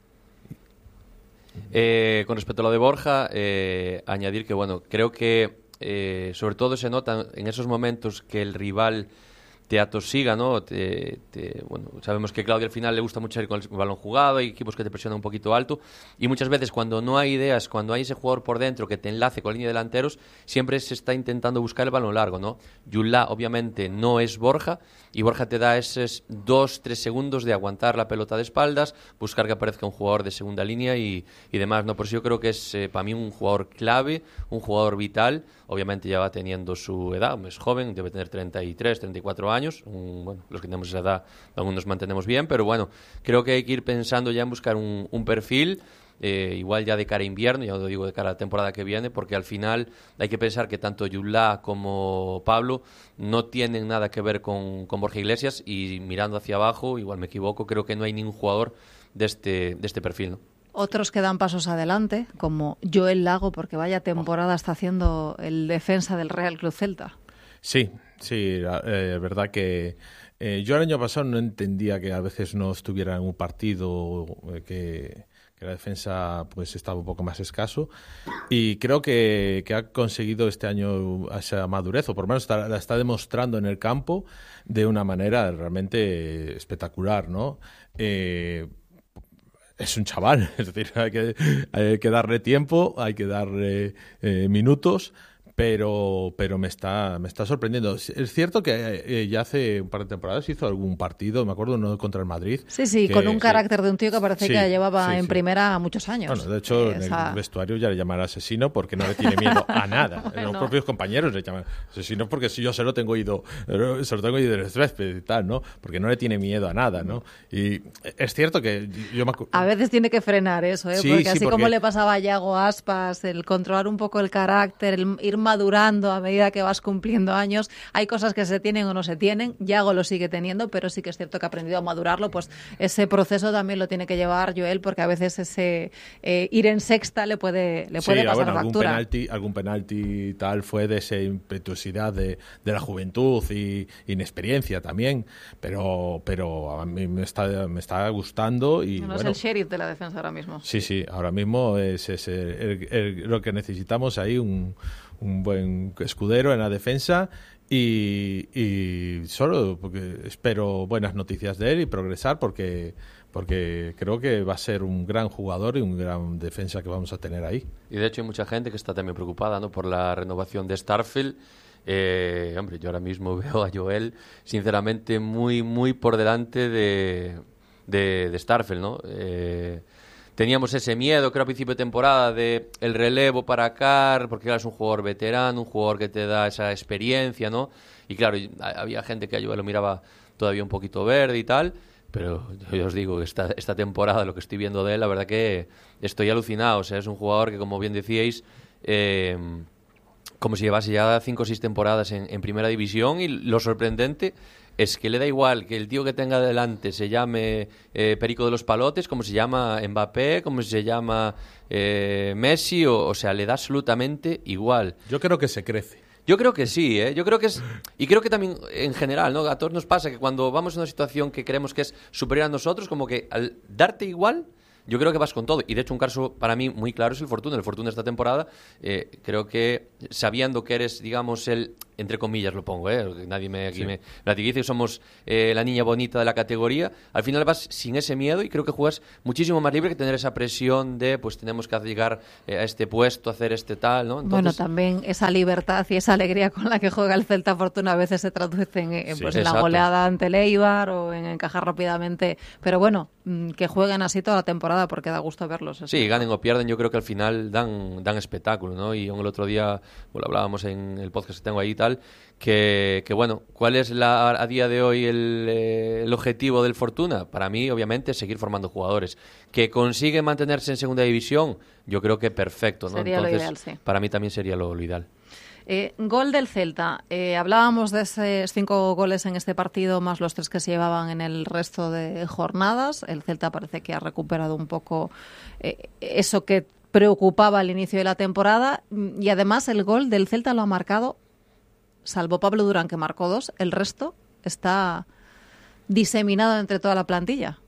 Eh, con respecto a lo de Borja, eh, añadir que, bueno, creo que eh, sobre todo se nota en esos momentos que el rival te atosiga, ¿no? Te, te, bueno, sabemos que Claudio al final le gusta mucho ir con el balón jugado, hay equipos que te presionan un poquito alto, y muchas veces cuando no hay ideas, cuando hay ese jugador por dentro que te enlace con la línea de delanteros, siempre se está intentando buscar el balón largo, ¿no? Yulá obviamente no es Borja, y Borja te da esos dos, tres segundos de aguantar la pelota de espaldas, buscar que aparezca un jugador de segunda línea y, y demás, ¿no? Por eso yo creo que es eh, para mí un jugador clave, un jugador vital. Obviamente ya va teniendo su edad, es joven, debe tener treinta y tres, treinta y cuatro años, un, bueno, los que tenemos esa edad aún nos mantenemos bien, pero bueno, creo que hay que ir pensando ya en buscar un, un perfil, eh, igual ya de cara a invierno, ya lo digo de cara a la temporada que viene, porque al final hay que pensar que tanto Yulá como Pablo no tienen nada que ver con, con Borja Iglesias, y mirando hacia abajo, igual me equivoco, creo que no hay ningún jugador de este, de este perfil, ¿no? Otros que dan pasos adelante, como Joel Lago, porque vaya temporada está haciendo el defensa del Real Club Celta. Sí, sí, es eh, verdad que eh, yo el año pasado no entendía que a veces no estuviera en un partido, eh, que, que la defensa pues estaba un poco más escaso, y creo que, que ha conseguido este año esa madurez, o por lo menos está, la está demostrando en el campo de una manera realmente espectacular, ¿no? Eh, Es un chaval, es decir, hay que, hay que darle tiempo, hay que darle eh, minutos, pero pero me está me está sorprendiendo. Es cierto que eh, ya hace un par de temporadas hizo algún partido, me acuerdo uno contra el Madrid. Sí, sí, que, con un sí. carácter de un tío que parece sí, que llevaba sí, en sí. primera muchos años. Bueno, de hecho, eh, en esa... el vestuario ya le llaman asesino porque no le tiene miedo a nada. No. Los propios compañeros le llaman asesino porque si yo se lo tengo oído, se lo tengo oído del césped y tal, ¿no? Porque no le tiene miedo a nada, ¿no? Y es cierto que yo me acuerdo... A veces tiene que frenar eso, ¿eh? Sí, porque sí, así porque... como le pasaba a Yago Aspas, el controlar un poco el carácter, el ir madurando a medida que vas cumpliendo años, hay cosas que se tienen o no se tienen. Yago lo sigue teniendo, pero sí que es cierto que ha aprendido a madurarlo, pues ese proceso también lo tiene que llevar Joel, porque a veces ese eh, ir en sexta le puede, le puede sí, pasar bueno, factura. Algún penalti, algún penalti tal fue de esa impetuosidad de, de la juventud y inexperiencia también, pero pero a mí me está, me está gustando. Y no, no bueno, es el sheriff de la defensa ahora mismo. Sí, sí, ahora mismo es, es el, el, el, lo que necesitamos ahí, un un buen escudero en la defensa y, y solo porque espero buenas noticias de él y progresar porque porque creo que va a ser un gran jugador y un gran defensa que vamos a tener ahí. Y de hecho hay mucha gente que está también preocupada, ¿no?, por la renovación de Starfield. Eh, hombre, yo ahora mismo veo a Joel sinceramente muy muy por delante de, de, de Starfield, ¿no? Eh, teníamos ese miedo, creo, a principio de temporada de el relevo para Carr, porque eras un jugador veterano, un jugador que te da esa experiencia, ¿no? Y claro, había gente que a Joel lo miraba todavía un poquito verde y tal. Pero yo os digo que esta, esta temporada, lo que estoy viendo de él, la verdad que estoy alucinado. O sea, es un jugador que, como bien decíais, eh, como si llevase ya cinco o seis temporadas en, en primera división, y lo sorprendente es que le da igual que el tío que tenga delante se llame eh, Perico de los Palotes, como se llama Mbappé, como se llama eh, Messi, o, o sea, le da absolutamente igual. Yo creo que se crece. Yo creo que sí, ¿eh? Yo creo que es... Y creo que también, en general, ¿no?, a todos nos pasa que cuando vamos a una situación que creemos que es superior a nosotros, como que al darte igual, yo creo que vas con todo. Y de hecho, un caso para mí muy claro es el Fortuna. El Fortuna esta temporada, eh, creo que sabiendo que eres, digamos, el... entre comillas lo pongo, ¿eh? Nadie me, aquí sí. me platiquice, somos eh, la niña bonita de la categoría. Al final vas sin ese miedo y creo que juegas muchísimo más libre que tener esa presión de, pues tenemos que llegar eh, a este puesto, hacer este tal, ¿no? Entonces... Bueno, también esa libertad y esa alegría con la que juega el Celta Fortuna a veces se traduce en, en, sí, pues, en la goleada ante el Eibar o en encajar rápidamente. Pero bueno, que jueguen así toda la temporada porque da gusto verlos. Sí, ganen o pierden, yo creo que al final dan, dan espectáculo, ¿no? Y el otro día, bueno, hablábamos en el podcast que tengo ahí y tal, Que, que bueno, ¿cuál es la, a día de hoy el, eh, el objetivo del Fortuna? Para mí, obviamente, seguir formando jugadores. ¿Que consigue mantenerse en segunda división? Yo creo que perfecto, ¿no? Sería Entonces, lo ideal, sí. Para mí también sería lo, lo ideal. Eh, gol del Celta. Eh, hablábamos de esos cinco goles en este partido, más los tres que se llevaban en el resto de jornadas. El Celta parece que ha recuperado un poco eh, eso que preocupaba al inicio de la temporada. Y además, el gol del Celta lo ha marcado, salvo Pablo Durán, que marcó dos, el resto está diseminado entre toda la plantilla.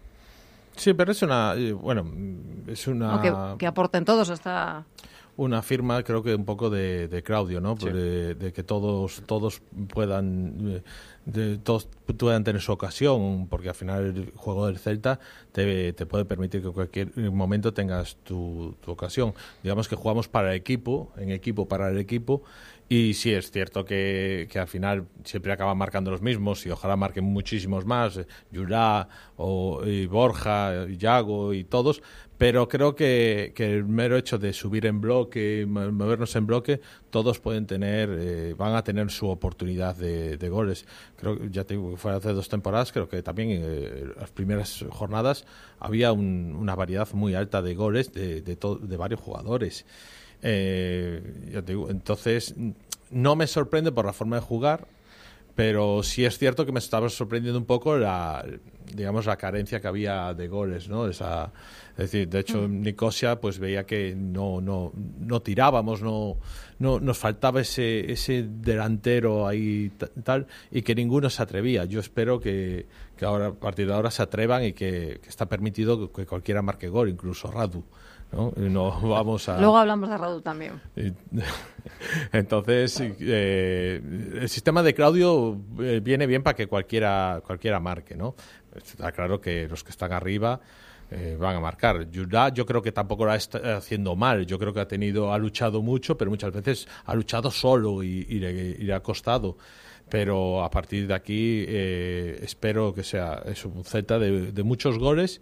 Sí, pero es una... Bueno, es una... O que, que aporten todos esta... Una firma, creo que un poco de, de Claudio, ¿no? Sí. De, de que todos todos puedan de, todos puedan tener su ocasión, porque al final el juego del Celta te, te puede permitir que en cualquier momento tengas tu, tu ocasión. Digamos que jugamos para el equipo, en equipo para el equipo, y sí es cierto que, que al final siempre acaban marcando los mismos y ojalá marquen muchísimos más, Jurá o y Borja, y Yago y todos, pero creo que, que el mero hecho de subir en bloque, movernos en bloque, todos pueden tener, eh, van a tener su oportunidad de, de goles. Creo que ya te digo que fue hace dos temporadas, creo que también en eh, las primeras jornadas había un, una variedad muy alta de goles de, de, to, de varios jugadores. Eh, ya te digo, entonces no me sorprende por la forma de jugar, pero sí es cierto que me estaba sorprendiendo un poco la, digamos, la carencia que había de goles, ¿no? Esa, es decir, de hecho, en Nicosia pues veía que no no no tirábamos, no no nos faltaba ese ese delantero ahí tal, y que ninguno se atrevía. Yo espero que, que ahora, a partir de ahora, se atrevan y que, que está permitido que cualquiera marque gol, incluso Radu. ¿No? No vamos a... Luego hablamos de Radu también. Entonces, eh, el sistema de Claudio eh, viene bien para que cualquiera cualquiera marque, ¿no? Está claro que los que están arriba eh, van a marcar. Jurá, yo creo que tampoco lo está haciendo mal. Yo creo que ha tenido, ha luchado mucho, pero muchas veces ha luchado solo y, y, le, y le ha costado. Pero a partir de aquí eh, espero que sea eso, un Celta de, de muchos goles.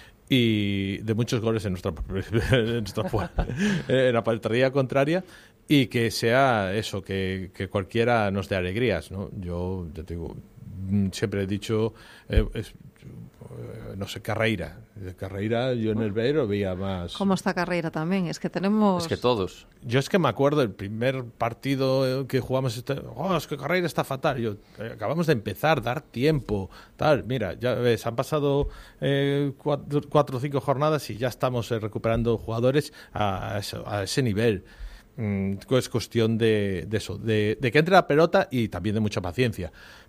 Y de muchos goles en nuestra, en, nuestra en la portería contraria, y que sea eso, que, que cualquiera nos dé alegrías, ¿no? Yo, yo te digo, siempre he dicho, eh, es, no sé, Carreira. Carreira, yo en el Beiro veía más... ¿Cómo está Carreira también? Es que tenemos... Es que todos. Yo es que me acuerdo el primer partido que jugamos, este... oh, es que Carreira está fatal. Yo, eh, acabamos de empezar, dar tiempo, tal. Mira, ya ves, han pasado eh, cuatro, cuatro o cinco jornadas y ya estamos eh, recuperando jugadores a, a, eso, a ese nivel. Mm, es cuestión de, de eso, de, de que entre la pelota y también de mucha paciencia.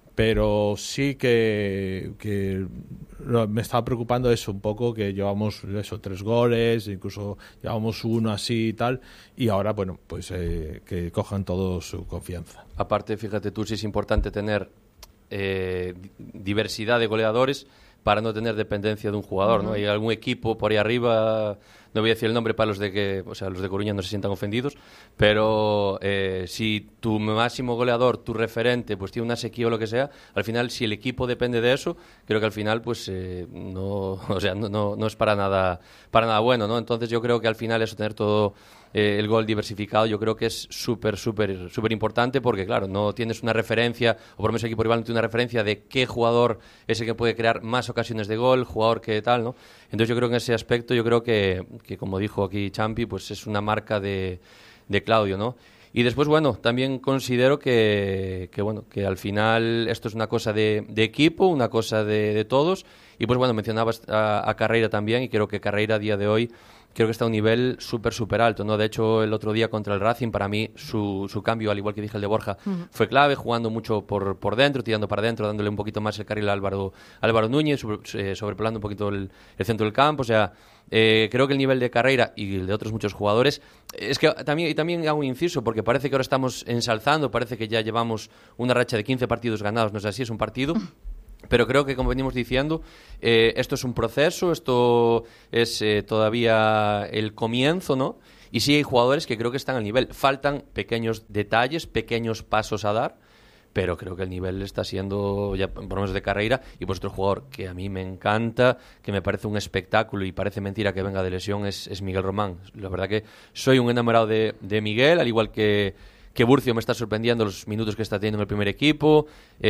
pero sí que, que me estaba preocupando eso un poco, que llevamos eso tres goles, incluso llevamos uno así y tal, y ahora, bueno, pues eh, que cojan todos su confianza. Aparte, fíjate tú, si es importante tener eh, diversidad de goleadores para no tener dependencia de un jugador, ¿no? Hay algún equipo por ahí arriba, no voy a decir el nombre para los de que, o sea, los de Coruña no se sientan ofendidos, pero eh, si tu máximo goleador, tu referente, pues tiene una sequía o lo que sea, al final, si el equipo depende de eso, creo que al final, pues eh, no, o sea, no, no, no es para nada, para nada bueno, ¿no? Entonces yo creo que al final eso, tener todo eh, el gol diversificado, yo creo que es súper, súper, súper importante, porque claro, no tienes una referencia, o por lo menos el equipo rival no tiene una referencia de qué jugador es el que puede crear más ocasiones de gol, jugador que tal, ¿no? Entonces yo creo que en ese aspecto, yo creo que, que como dijo aquí Champi, pues es una marca de, de Claudio, ¿no? Y después, bueno, también considero que, que bueno, que al final esto es una cosa de, de equipo, una cosa de, de todos, y pues bueno, mencionabas a, a Carreira también, y creo que Carreira a día de hoy creo que está a un nivel súper, súper alto, ¿no? De hecho, el otro día contra el Racing, para mí, su, su cambio, al igual que dije el de Borja, uh-huh. fue clave, jugando mucho por, por dentro, tirando para dentro, dándole un poquito más el carril a Álvaro, Álvaro Núñez, sobre, eh, sobrepolando un poquito el, el centro del campo, o sea, eh, creo que el nivel de Carreira y el de otros muchos jugadores, es que también, y también hago un inciso, porque parece que ahora estamos ensalzando, parece que ya llevamos una racha de quince partidos ganados, no es así, es un partido... Pero creo que, como venimos diciendo, eh, esto es un proceso, esto es eh, todavía el comienzo, ¿no? Y sí hay jugadores que creo que están al nivel. Faltan pequeños detalles, pequeños pasos a dar, pero creo que el nivel está siendo, ya por lo menos de Carreira, y pues otro jugador que a mí me encanta, que me parece un espectáculo y parece mentira que venga de lesión, es, es Miguel Román. La verdad que soy un enamorado de, de Miguel, al igual que... que Burcio me está sorprendiendo los minutos que está teniendo en el primer equipo,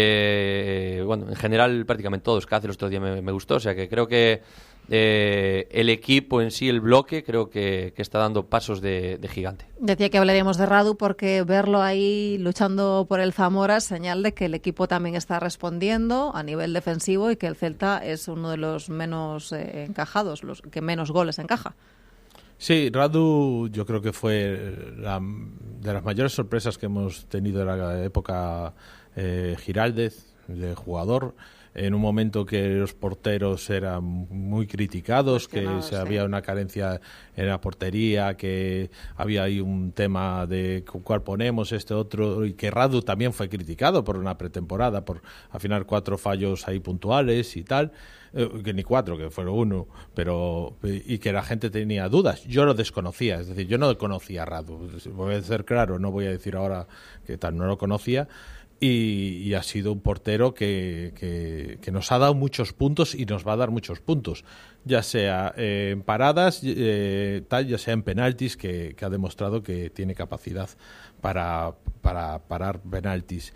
eh, bueno, en general prácticamente todos, Cáceres otro día me, me gustó, o sea que creo que eh, el equipo en sí, el bloque, creo que, que está dando pasos de, de gigante. Decía que hablaríamos de Radu porque verlo ahí luchando por el Zamora es señal de que el equipo también está respondiendo a nivel defensivo y que el Celta es uno de los menos eh, encajados, los que menos goles encaja. Sí, Radu yo creo que fue la, de las mayores sorpresas que hemos tenido en la época eh, Giraldez, de jugador, en un momento que los porteros eran muy criticados, que no, se sí. había una carencia en la portería, que había ahí un tema de cuál ponemos, este otro, y que Radu también fue criticado por una pretemporada, por al final cuatro fallos ahí puntuales y tal. Eh, que ni cuatro, que fueron uno, pero y que la gente tenía dudas. Yo lo desconocía, es decir, yo no conocía a Radu, voy a ser claro, no voy a decir ahora que tal, no lo conocía, y, y ha sido un portero que, que, que nos ha dado muchos puntos y nos va a dar muchos puntos, ya sea eh, en paradas, eh, tal, ya sea en penaltis, que, que ha demostrado que tiene capacidad para, para parar penaltis.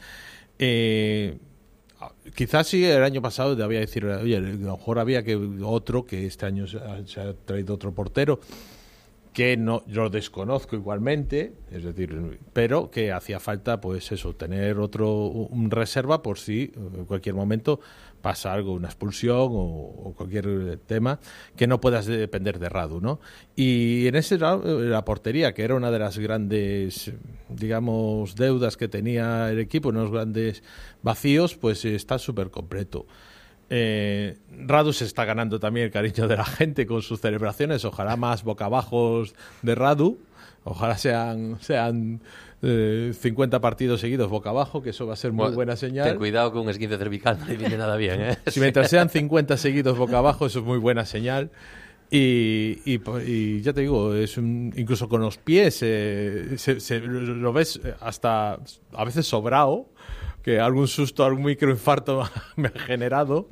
Eh, Quizás sí el año pasado debía decir, oye, a lo mejor había que otro, que este año se ha, se ha traído otro portero, que no, yo lo desconozco igualmente, es decir, pero que hacía falta, pues eso, tener otro, un reserva por si en cualquier momento pasa algo, una expulsión o, o cualquier tema, que no puedas depender de Radu, ¿no? Y en ese lado, la portería, que era una de las grandes, digamos, deudas que tenía el equipo, unos grandes vacíos, pues está súper completo. Eh, Radu se está ganando también el cariño de la gente con sus celebraciones, ojalá más bocabajos de Radu, ojalá sean sean eh, cincuenta partidos seguidos boca abajo, que eso va a ser muy bueno, buena señal. Ten cuidado con un esguince cervical, no le viene nada bien, ¿eh? Si mientras sean cincuenta seguidos boca abajo, eso es muy buena señal. Y, y, y ya te digo, es un, incluso con los pies eh, se, se, lo ves hasta a veces sobrado, que algún susto, algún microinfarto me ha generado,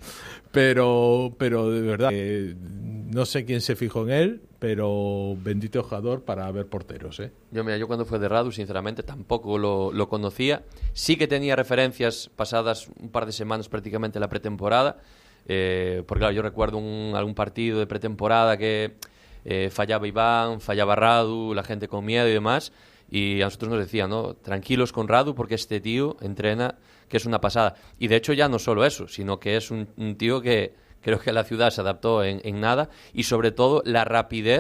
pero pero de verdad, eh, no sé quién se fijó en él, pero bendito jugador para ver porteros, ¿eh? Yo, mira, yo cuando fue de Radu, sinceramente, tampoco lo, lo conocía. Sí que tenía referencias pasadas un par de semanas prácticamente la pretemporada, eh, porque claro, yo recuerdo un, algún partido de pretemporada que eh, fallaba Iván, fallaba Radu, la gente con miedo y demás. Y a nosotros nos decían, ¿no? Tranquilos con Radu porque este tío entrena, que es una pasada. Y de hecho ya no solo eso, sino que es un, un tío que creo que la ciudad se adaptó en, en nada, y sobre todo la rapidez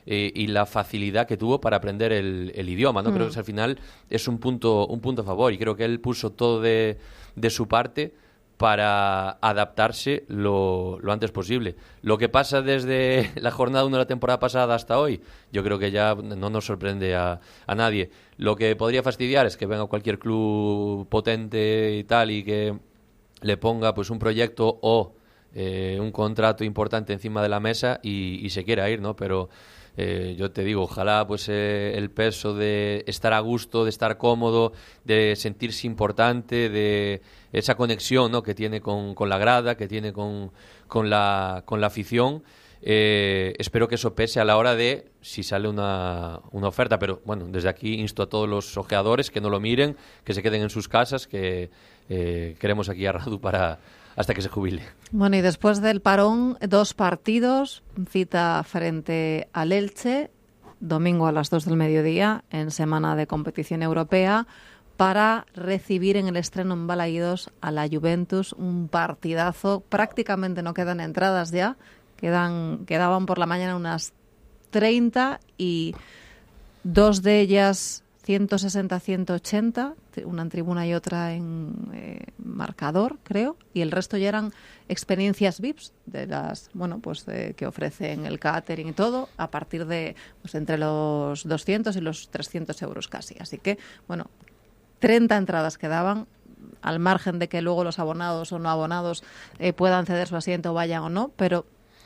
eh, y la facilidad que tuvo para aprender el, el idioma, ¿no? Mm. Creo que al final es un punto, un punto a favor, y creo que él puso todo de, de su parte para adaptarse lo, lo antes posible. Lo que pasa desde la jornada uno de la temporada pasada hasta hoy, yo creo que ya no nos sorprende a, a nadie. Lo que podría fastidiar es que venga cualquier club potente y tal y que le ponga pues un proyecto o eh, un contrato importante encima de la mesa y, y se quiera ir, ¿no? Pero Eh, yo te digo, ojalá pues eh, el peso de estar a gusto, de estar cómodo, de sentirse importante, de esa conexión, ¿no?, que tiene con, con la grada, que tiene con, con, la, con la afición, eh, espero que eso pese a la hora de si sale una, una oferta. Pero bueno, desde aquí insto a todos los ojeadores que no lo miren, que se queden en sus casas, que eh, queremos aquí a Radu para hasta que se jubile. Bueno, y después del parón, dos partidos, cita frente al Elche, domingo a las dos del mediodía, en semana de competición europea, para recibir en el estreno en Balaídos a la Juventus, un partidazo. Prácticamente no quedan entradas ya, quedan quedaban por la mañana unas treinta y dos de ellas ciento sesenta, ciento ochenta, una en tribuna y otra en eh, marcador, creo, y el resto ya eran experiencias V I Ps de las, bueno, pues de, que ofrecen el catering y todo, a partir de pues entre los doscientos y los trescientos euros casi. Así que, bueno, treinta entradas quedaban, al margen de que luego los abonados o no abonados eh, puedan ceder su asiento, vayan o no, pero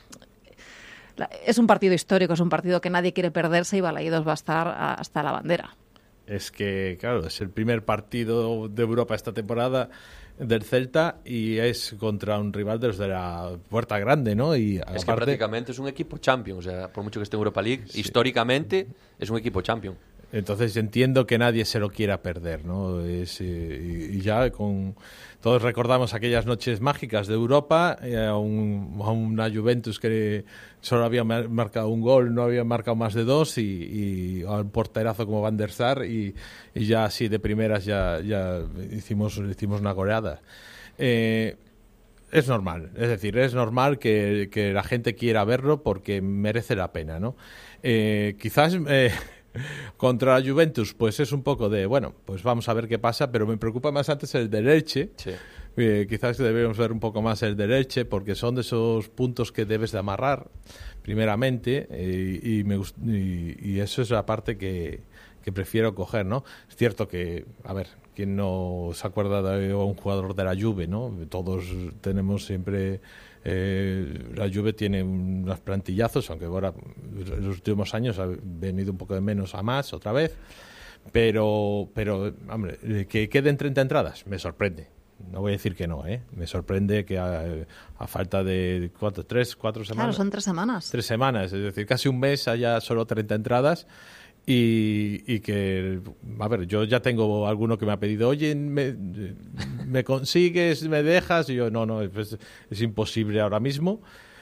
es un partido histórico, es un partido que nadie quiere perderse y Balaídos va a estar a, hasta la bandera. Es que, claro, es el primer partido de Europa esta temporada del Celta y es contra un rival de los de la Puerta Grande, ¿no? Y es aparte, que prácticamente es un equipo champion, o sea, por mucho que esté en Europa League, sí, históricamente es un equipo champion. Entonces entiendo que nadie se lo quiera perder, ¿no? Es, y, y ya con todos recordamos aquellas noches mágicas de Europa, eh, a, un, a una Juventus que solo había marcado un gol, no había marcado más de dos, y, y a un porterazo como Van der Sar, y, y ya así de primeras ya, ya hicimos, hicimos una goleada. Eh, es normal, es decir, es normal que, que la gente quiera verlo porque merece la pena, ¿no? Eh, quizás... Eh, contra la Juventus, pues es un poco de, bueno, pues vamos a ver qué pasa, pero me preocupa más antes el del Elche. Sí. Eh, quizás debemos ver un poco más el del Elche, porque son de esos puntos que debes de amarrar, primeramente, eh, y, me gust- y, y eso es la parte que, que prefiero coger, ¿no? Es cierto que, a ver, ¿quién no se acuerda de un jugador de la Juve, ¿no? Todos tenemos siempre... Eh, la Juve tiene unos plantillazos, aunque ahora en los últimos años ha venido un poco de menos a más otra vez, pero, pero hombre, que queden treinta entradas me sorprende. No voy a decir que no, ¿eh? Me sorprende que a, a falta de cuatro, tres, cuatro semanas. Claro, son tres semanas. Tres semanas, es decir, casi un mes haya solo treinta entradas. Y, y que, a ver, yo ya tengo alguno que me ha pedido, oye, ¿me, me consigues, me dejas? Y yo, no, no, es, es imposible ahora mismo.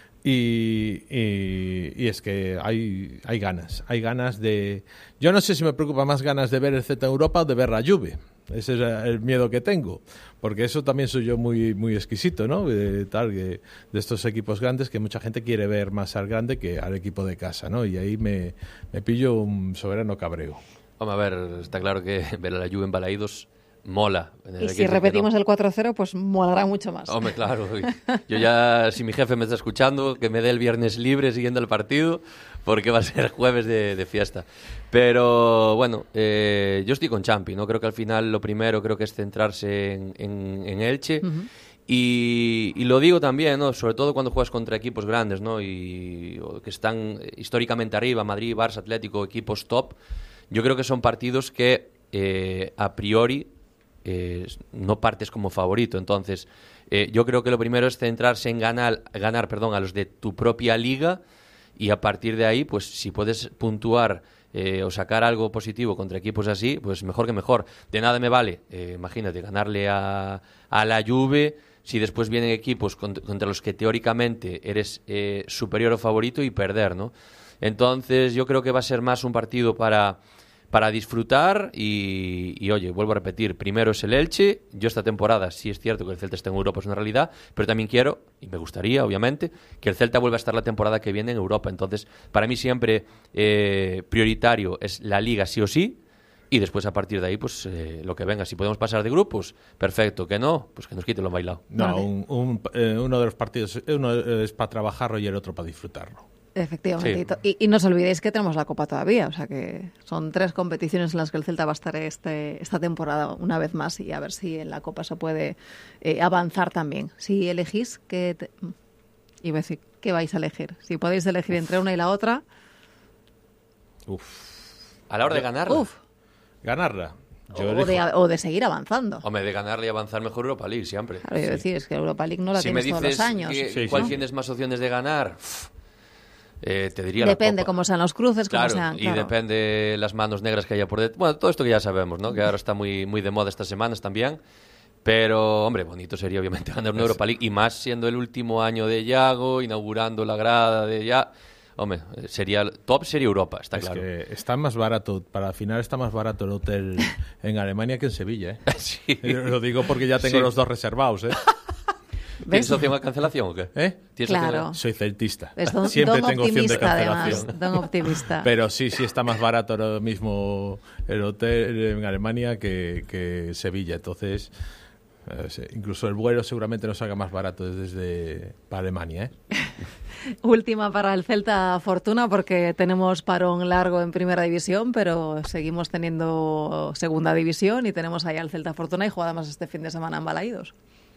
Y, y, y es que hay, hay ganas, hay ganas de... Yo no sé si me preocupa más ganas de ver el Z Europa o de ver la Juve. Ese es el miedo que tengo, porque eso también soy yo muy muy exquisito, ¿no? De, tal, de, de estos equipos grandes que mucha gente quiere ver más al grande que al equipo de casa, ¿no? Y ahí me, me pillo un soberano cabreo. Vamos a ver, está claro que ver a la Juve en Balaídos mola. Y si repetimos no. el cuatro cero, pues molará mucho más. Hombre, claro. Yo ya, si mi jefe me está escuchando, que me dé el viernes libre siguiendo el partido, porque va a ser jueves de, de fiesta. Pero, bueno, eh, yo estoy con Champi, ¿no? Creo que al final lo primero creo que es centrarse en, en, en Elche. Uh-huh. Y, y lo digo también, ¿no? Sobre todo cuando juegas contra equipos grandes, ¿no? Y o que están históricamente arriba, Madrid, Barça, Atlético, equipos top. Yo creo que son partidos que eh, a priori Eh, no partes como favorito. Entonces eh, yo creo que lo primero es centrarse en ganar, ganar perdón, a los de tu propia liga, y a partir de ahí, pues si puedes puntuar eh, o sacar algo positivo contra equipos así, pues mejor que mejor. De nada me vale, eh, imagínate, ganarle a, a la Juve si después vienen equipos contra, contra los que teóricamente eres eh, superior o favorito, y perder, ¿no? Entonces yo creo que va a ser más un partido para para disfrutar y, y, oye, vuelvo a repetir, primero es el Elche. Yo esta temporada sí es cierto que el Celta está en Europa, es una realidad, pero también quiero, y me gustaría, obviamente, que el Celta vuelva a estar la temporada que viene en Europa. Entonces, para mí siempre eh, prioritario es la Liga sí o sí, y después a partir de ahí, pues eh, lo que venga. Si podemos pasar de grupos, perfecto. Que no, pues que nos quiten lo bailado. No, vale. un, un, eh, uno de los partidos, uno es para trabajarlo y el otro para disfrutarlo. Efectivamente. Sí. Y, y no os olvidéis que tenemos la Copa todavía, o sea que son tres competiciones en las que el Celta va a estar este, esta temporada una vez más, y a ver si en la Copa se puede eh, avanzar también. Si elegís, ¿qué te... iba a decir, ¿qué vais a elegir? Si podéis elegir entre una y la otra... Uf. A la hora de ganarla. Uf. Ganarla. Yo o, de, o de seguir avanzando. Hombre, de ganarle y avanzar mejor Europa League, siempre. Claro, yo sí. decir, es que Europa League no la si tienes todos los años. Que, sí, ¿Cuál sí. tienes más opciones de ganar? Eh, te diría depende la Copa. Cómo sean los cruces, claro, cómo sean. Y claro. depende las manos negras que haya por detrás. Bueno, todo esto que ya sabemos, ¿no? Que ahora está muy, muy de moda estas semanas también. Pero, hombre, bonito sería obviamente ganar una Europa League. Y más siendo el último año de Yago, inaugurando la grada de ya. Hombre, sería top sería Europa, está es claro. Que está más barato, para el final está más barato el hotel en Alemania que en Sevilla, ¿eh? Sí. Lo digo porque ya tengo sí. los dos reservados, ¿eh? ¿Tienes opción a cancelación o qué? ¿Eh? Claro. Soy celtista. Don, Siempre don tengo opción de cancelación. Además, don optimista. Pero sí, sí está más barato ahora mismo el hotel en Alemania que, que Sevilla. Entonces, eh, incluso el vuelo seguramente nos salga más barato desde para Alemania, ¿eh? Última para el Celta Fortuna, porque tenemos parón largo en Primera División, pero seguimos teniendo Segunda División y tenemos ahí al Celta Fortuna y jugada más este fin de semana en Balaídos.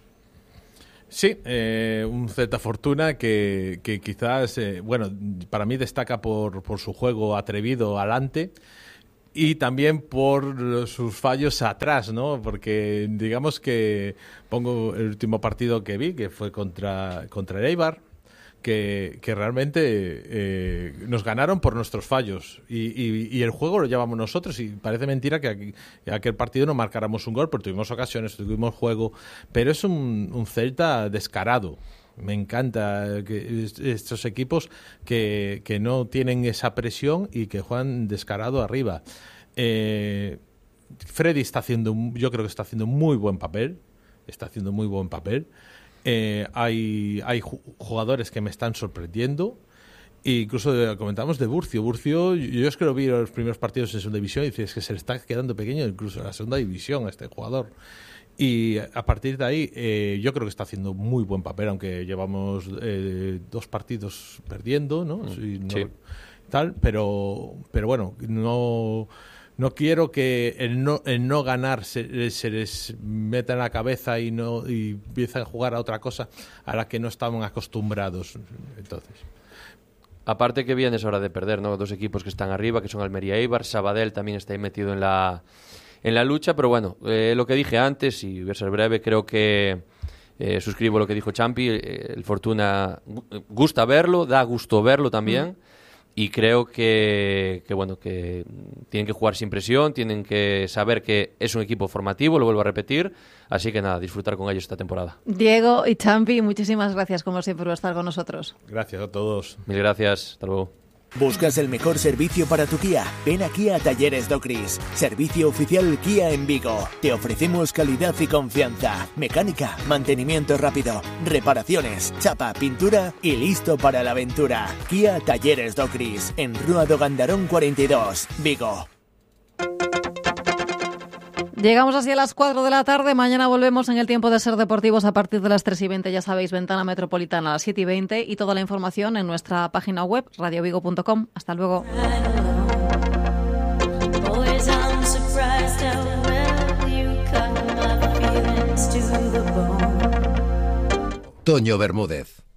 Sí, eh, un Celta Fortuna que, que quizás, eh, bueno, para mí destaca por, por su juego atrevido adelante y también por sus fallos atrás, ¿no? Porque digamos que pongo el último partido que vi, que fue contra, contra el Eibar, que, que realmente eh, nos ganaron por nuestros fallos y, y, y el juego lo llevamos nosotros y parece mentira que aquí, aquel partido no marcáramos un gol, porque tuvimos ocasiones, tuvimos juego, pero es un, un Celta descarado. Me encanta que estos equipos que, que no tienen esa presión y que juegan descarado arriba. Eh, Freddy está haciendo, yo creo que está haciendo muy buen papel, está haciendo muy buen papel. Eh, hay, hay jugadores que me están sorprendiendo. E incluso comentamos de Burcio. Burcio, yo es que lo vi en los primeros partidos en segunda división y dices que se le está quedando pequeño incluso en la segunda división a este jugador. Y a partir de ahí, eh, yo creo que está haciendo muy buen papel, aunque llevamos eh, dos partidos perdiendo, ¿no? Sí, no sí. Tal, pero, pero bueno, no. No quiero que el no, el no ganar se, se les meta en la cabeza y no y empiecen a jugar a otra cosa a la que no estaban acostumbrados. Entonces, aparte que vienes ahora de perder, ¿no? Dos equipos que están arriba, que son Almería e Eibar. Sabadell también está ahí metido en la, en la lucha, pero bueno, eh, lo que dije antes, y voy a ser breve, creo que eh, suscribo lo que dijo Champi, eh, el Fortuna gusta verlo, da gusto verlo también. Mm. Y creo que, que, bueno, que tienen que jugar sin presión, tienen que saber que es un equipo formativo, lo vuelvo a repetir. Así que nada, disfrutar con ellos esta temporada. Diego y Champi, muchísimas gracias como siempre por estar con nosotros. Gracias a todos. Mil gracias, hasta luego. ¿Buscas el mejor servicio para tu Kia? Ven aquí a Talleres Docris, servicio oficial Kia en Vigo. Te ofrecemos calidad y confianza, mecánica, mantenimiento rápido, reparaciones, chapa, pintura y listo para la aventura. Kia Talleres Docris, en Rúa do Gandarón cuarenta y dos, Vigo. Llegamos así a las cuatro de la tarde. Mañana volvemos en el tiempo de Ser Deportivos a partir de las tres y veinte. Ya sabéis, Ventana Metropolitana a las siete y veinte y toda la información en nuestra página web radio vigo punto com. Hasta luego. Toño Bermúdez.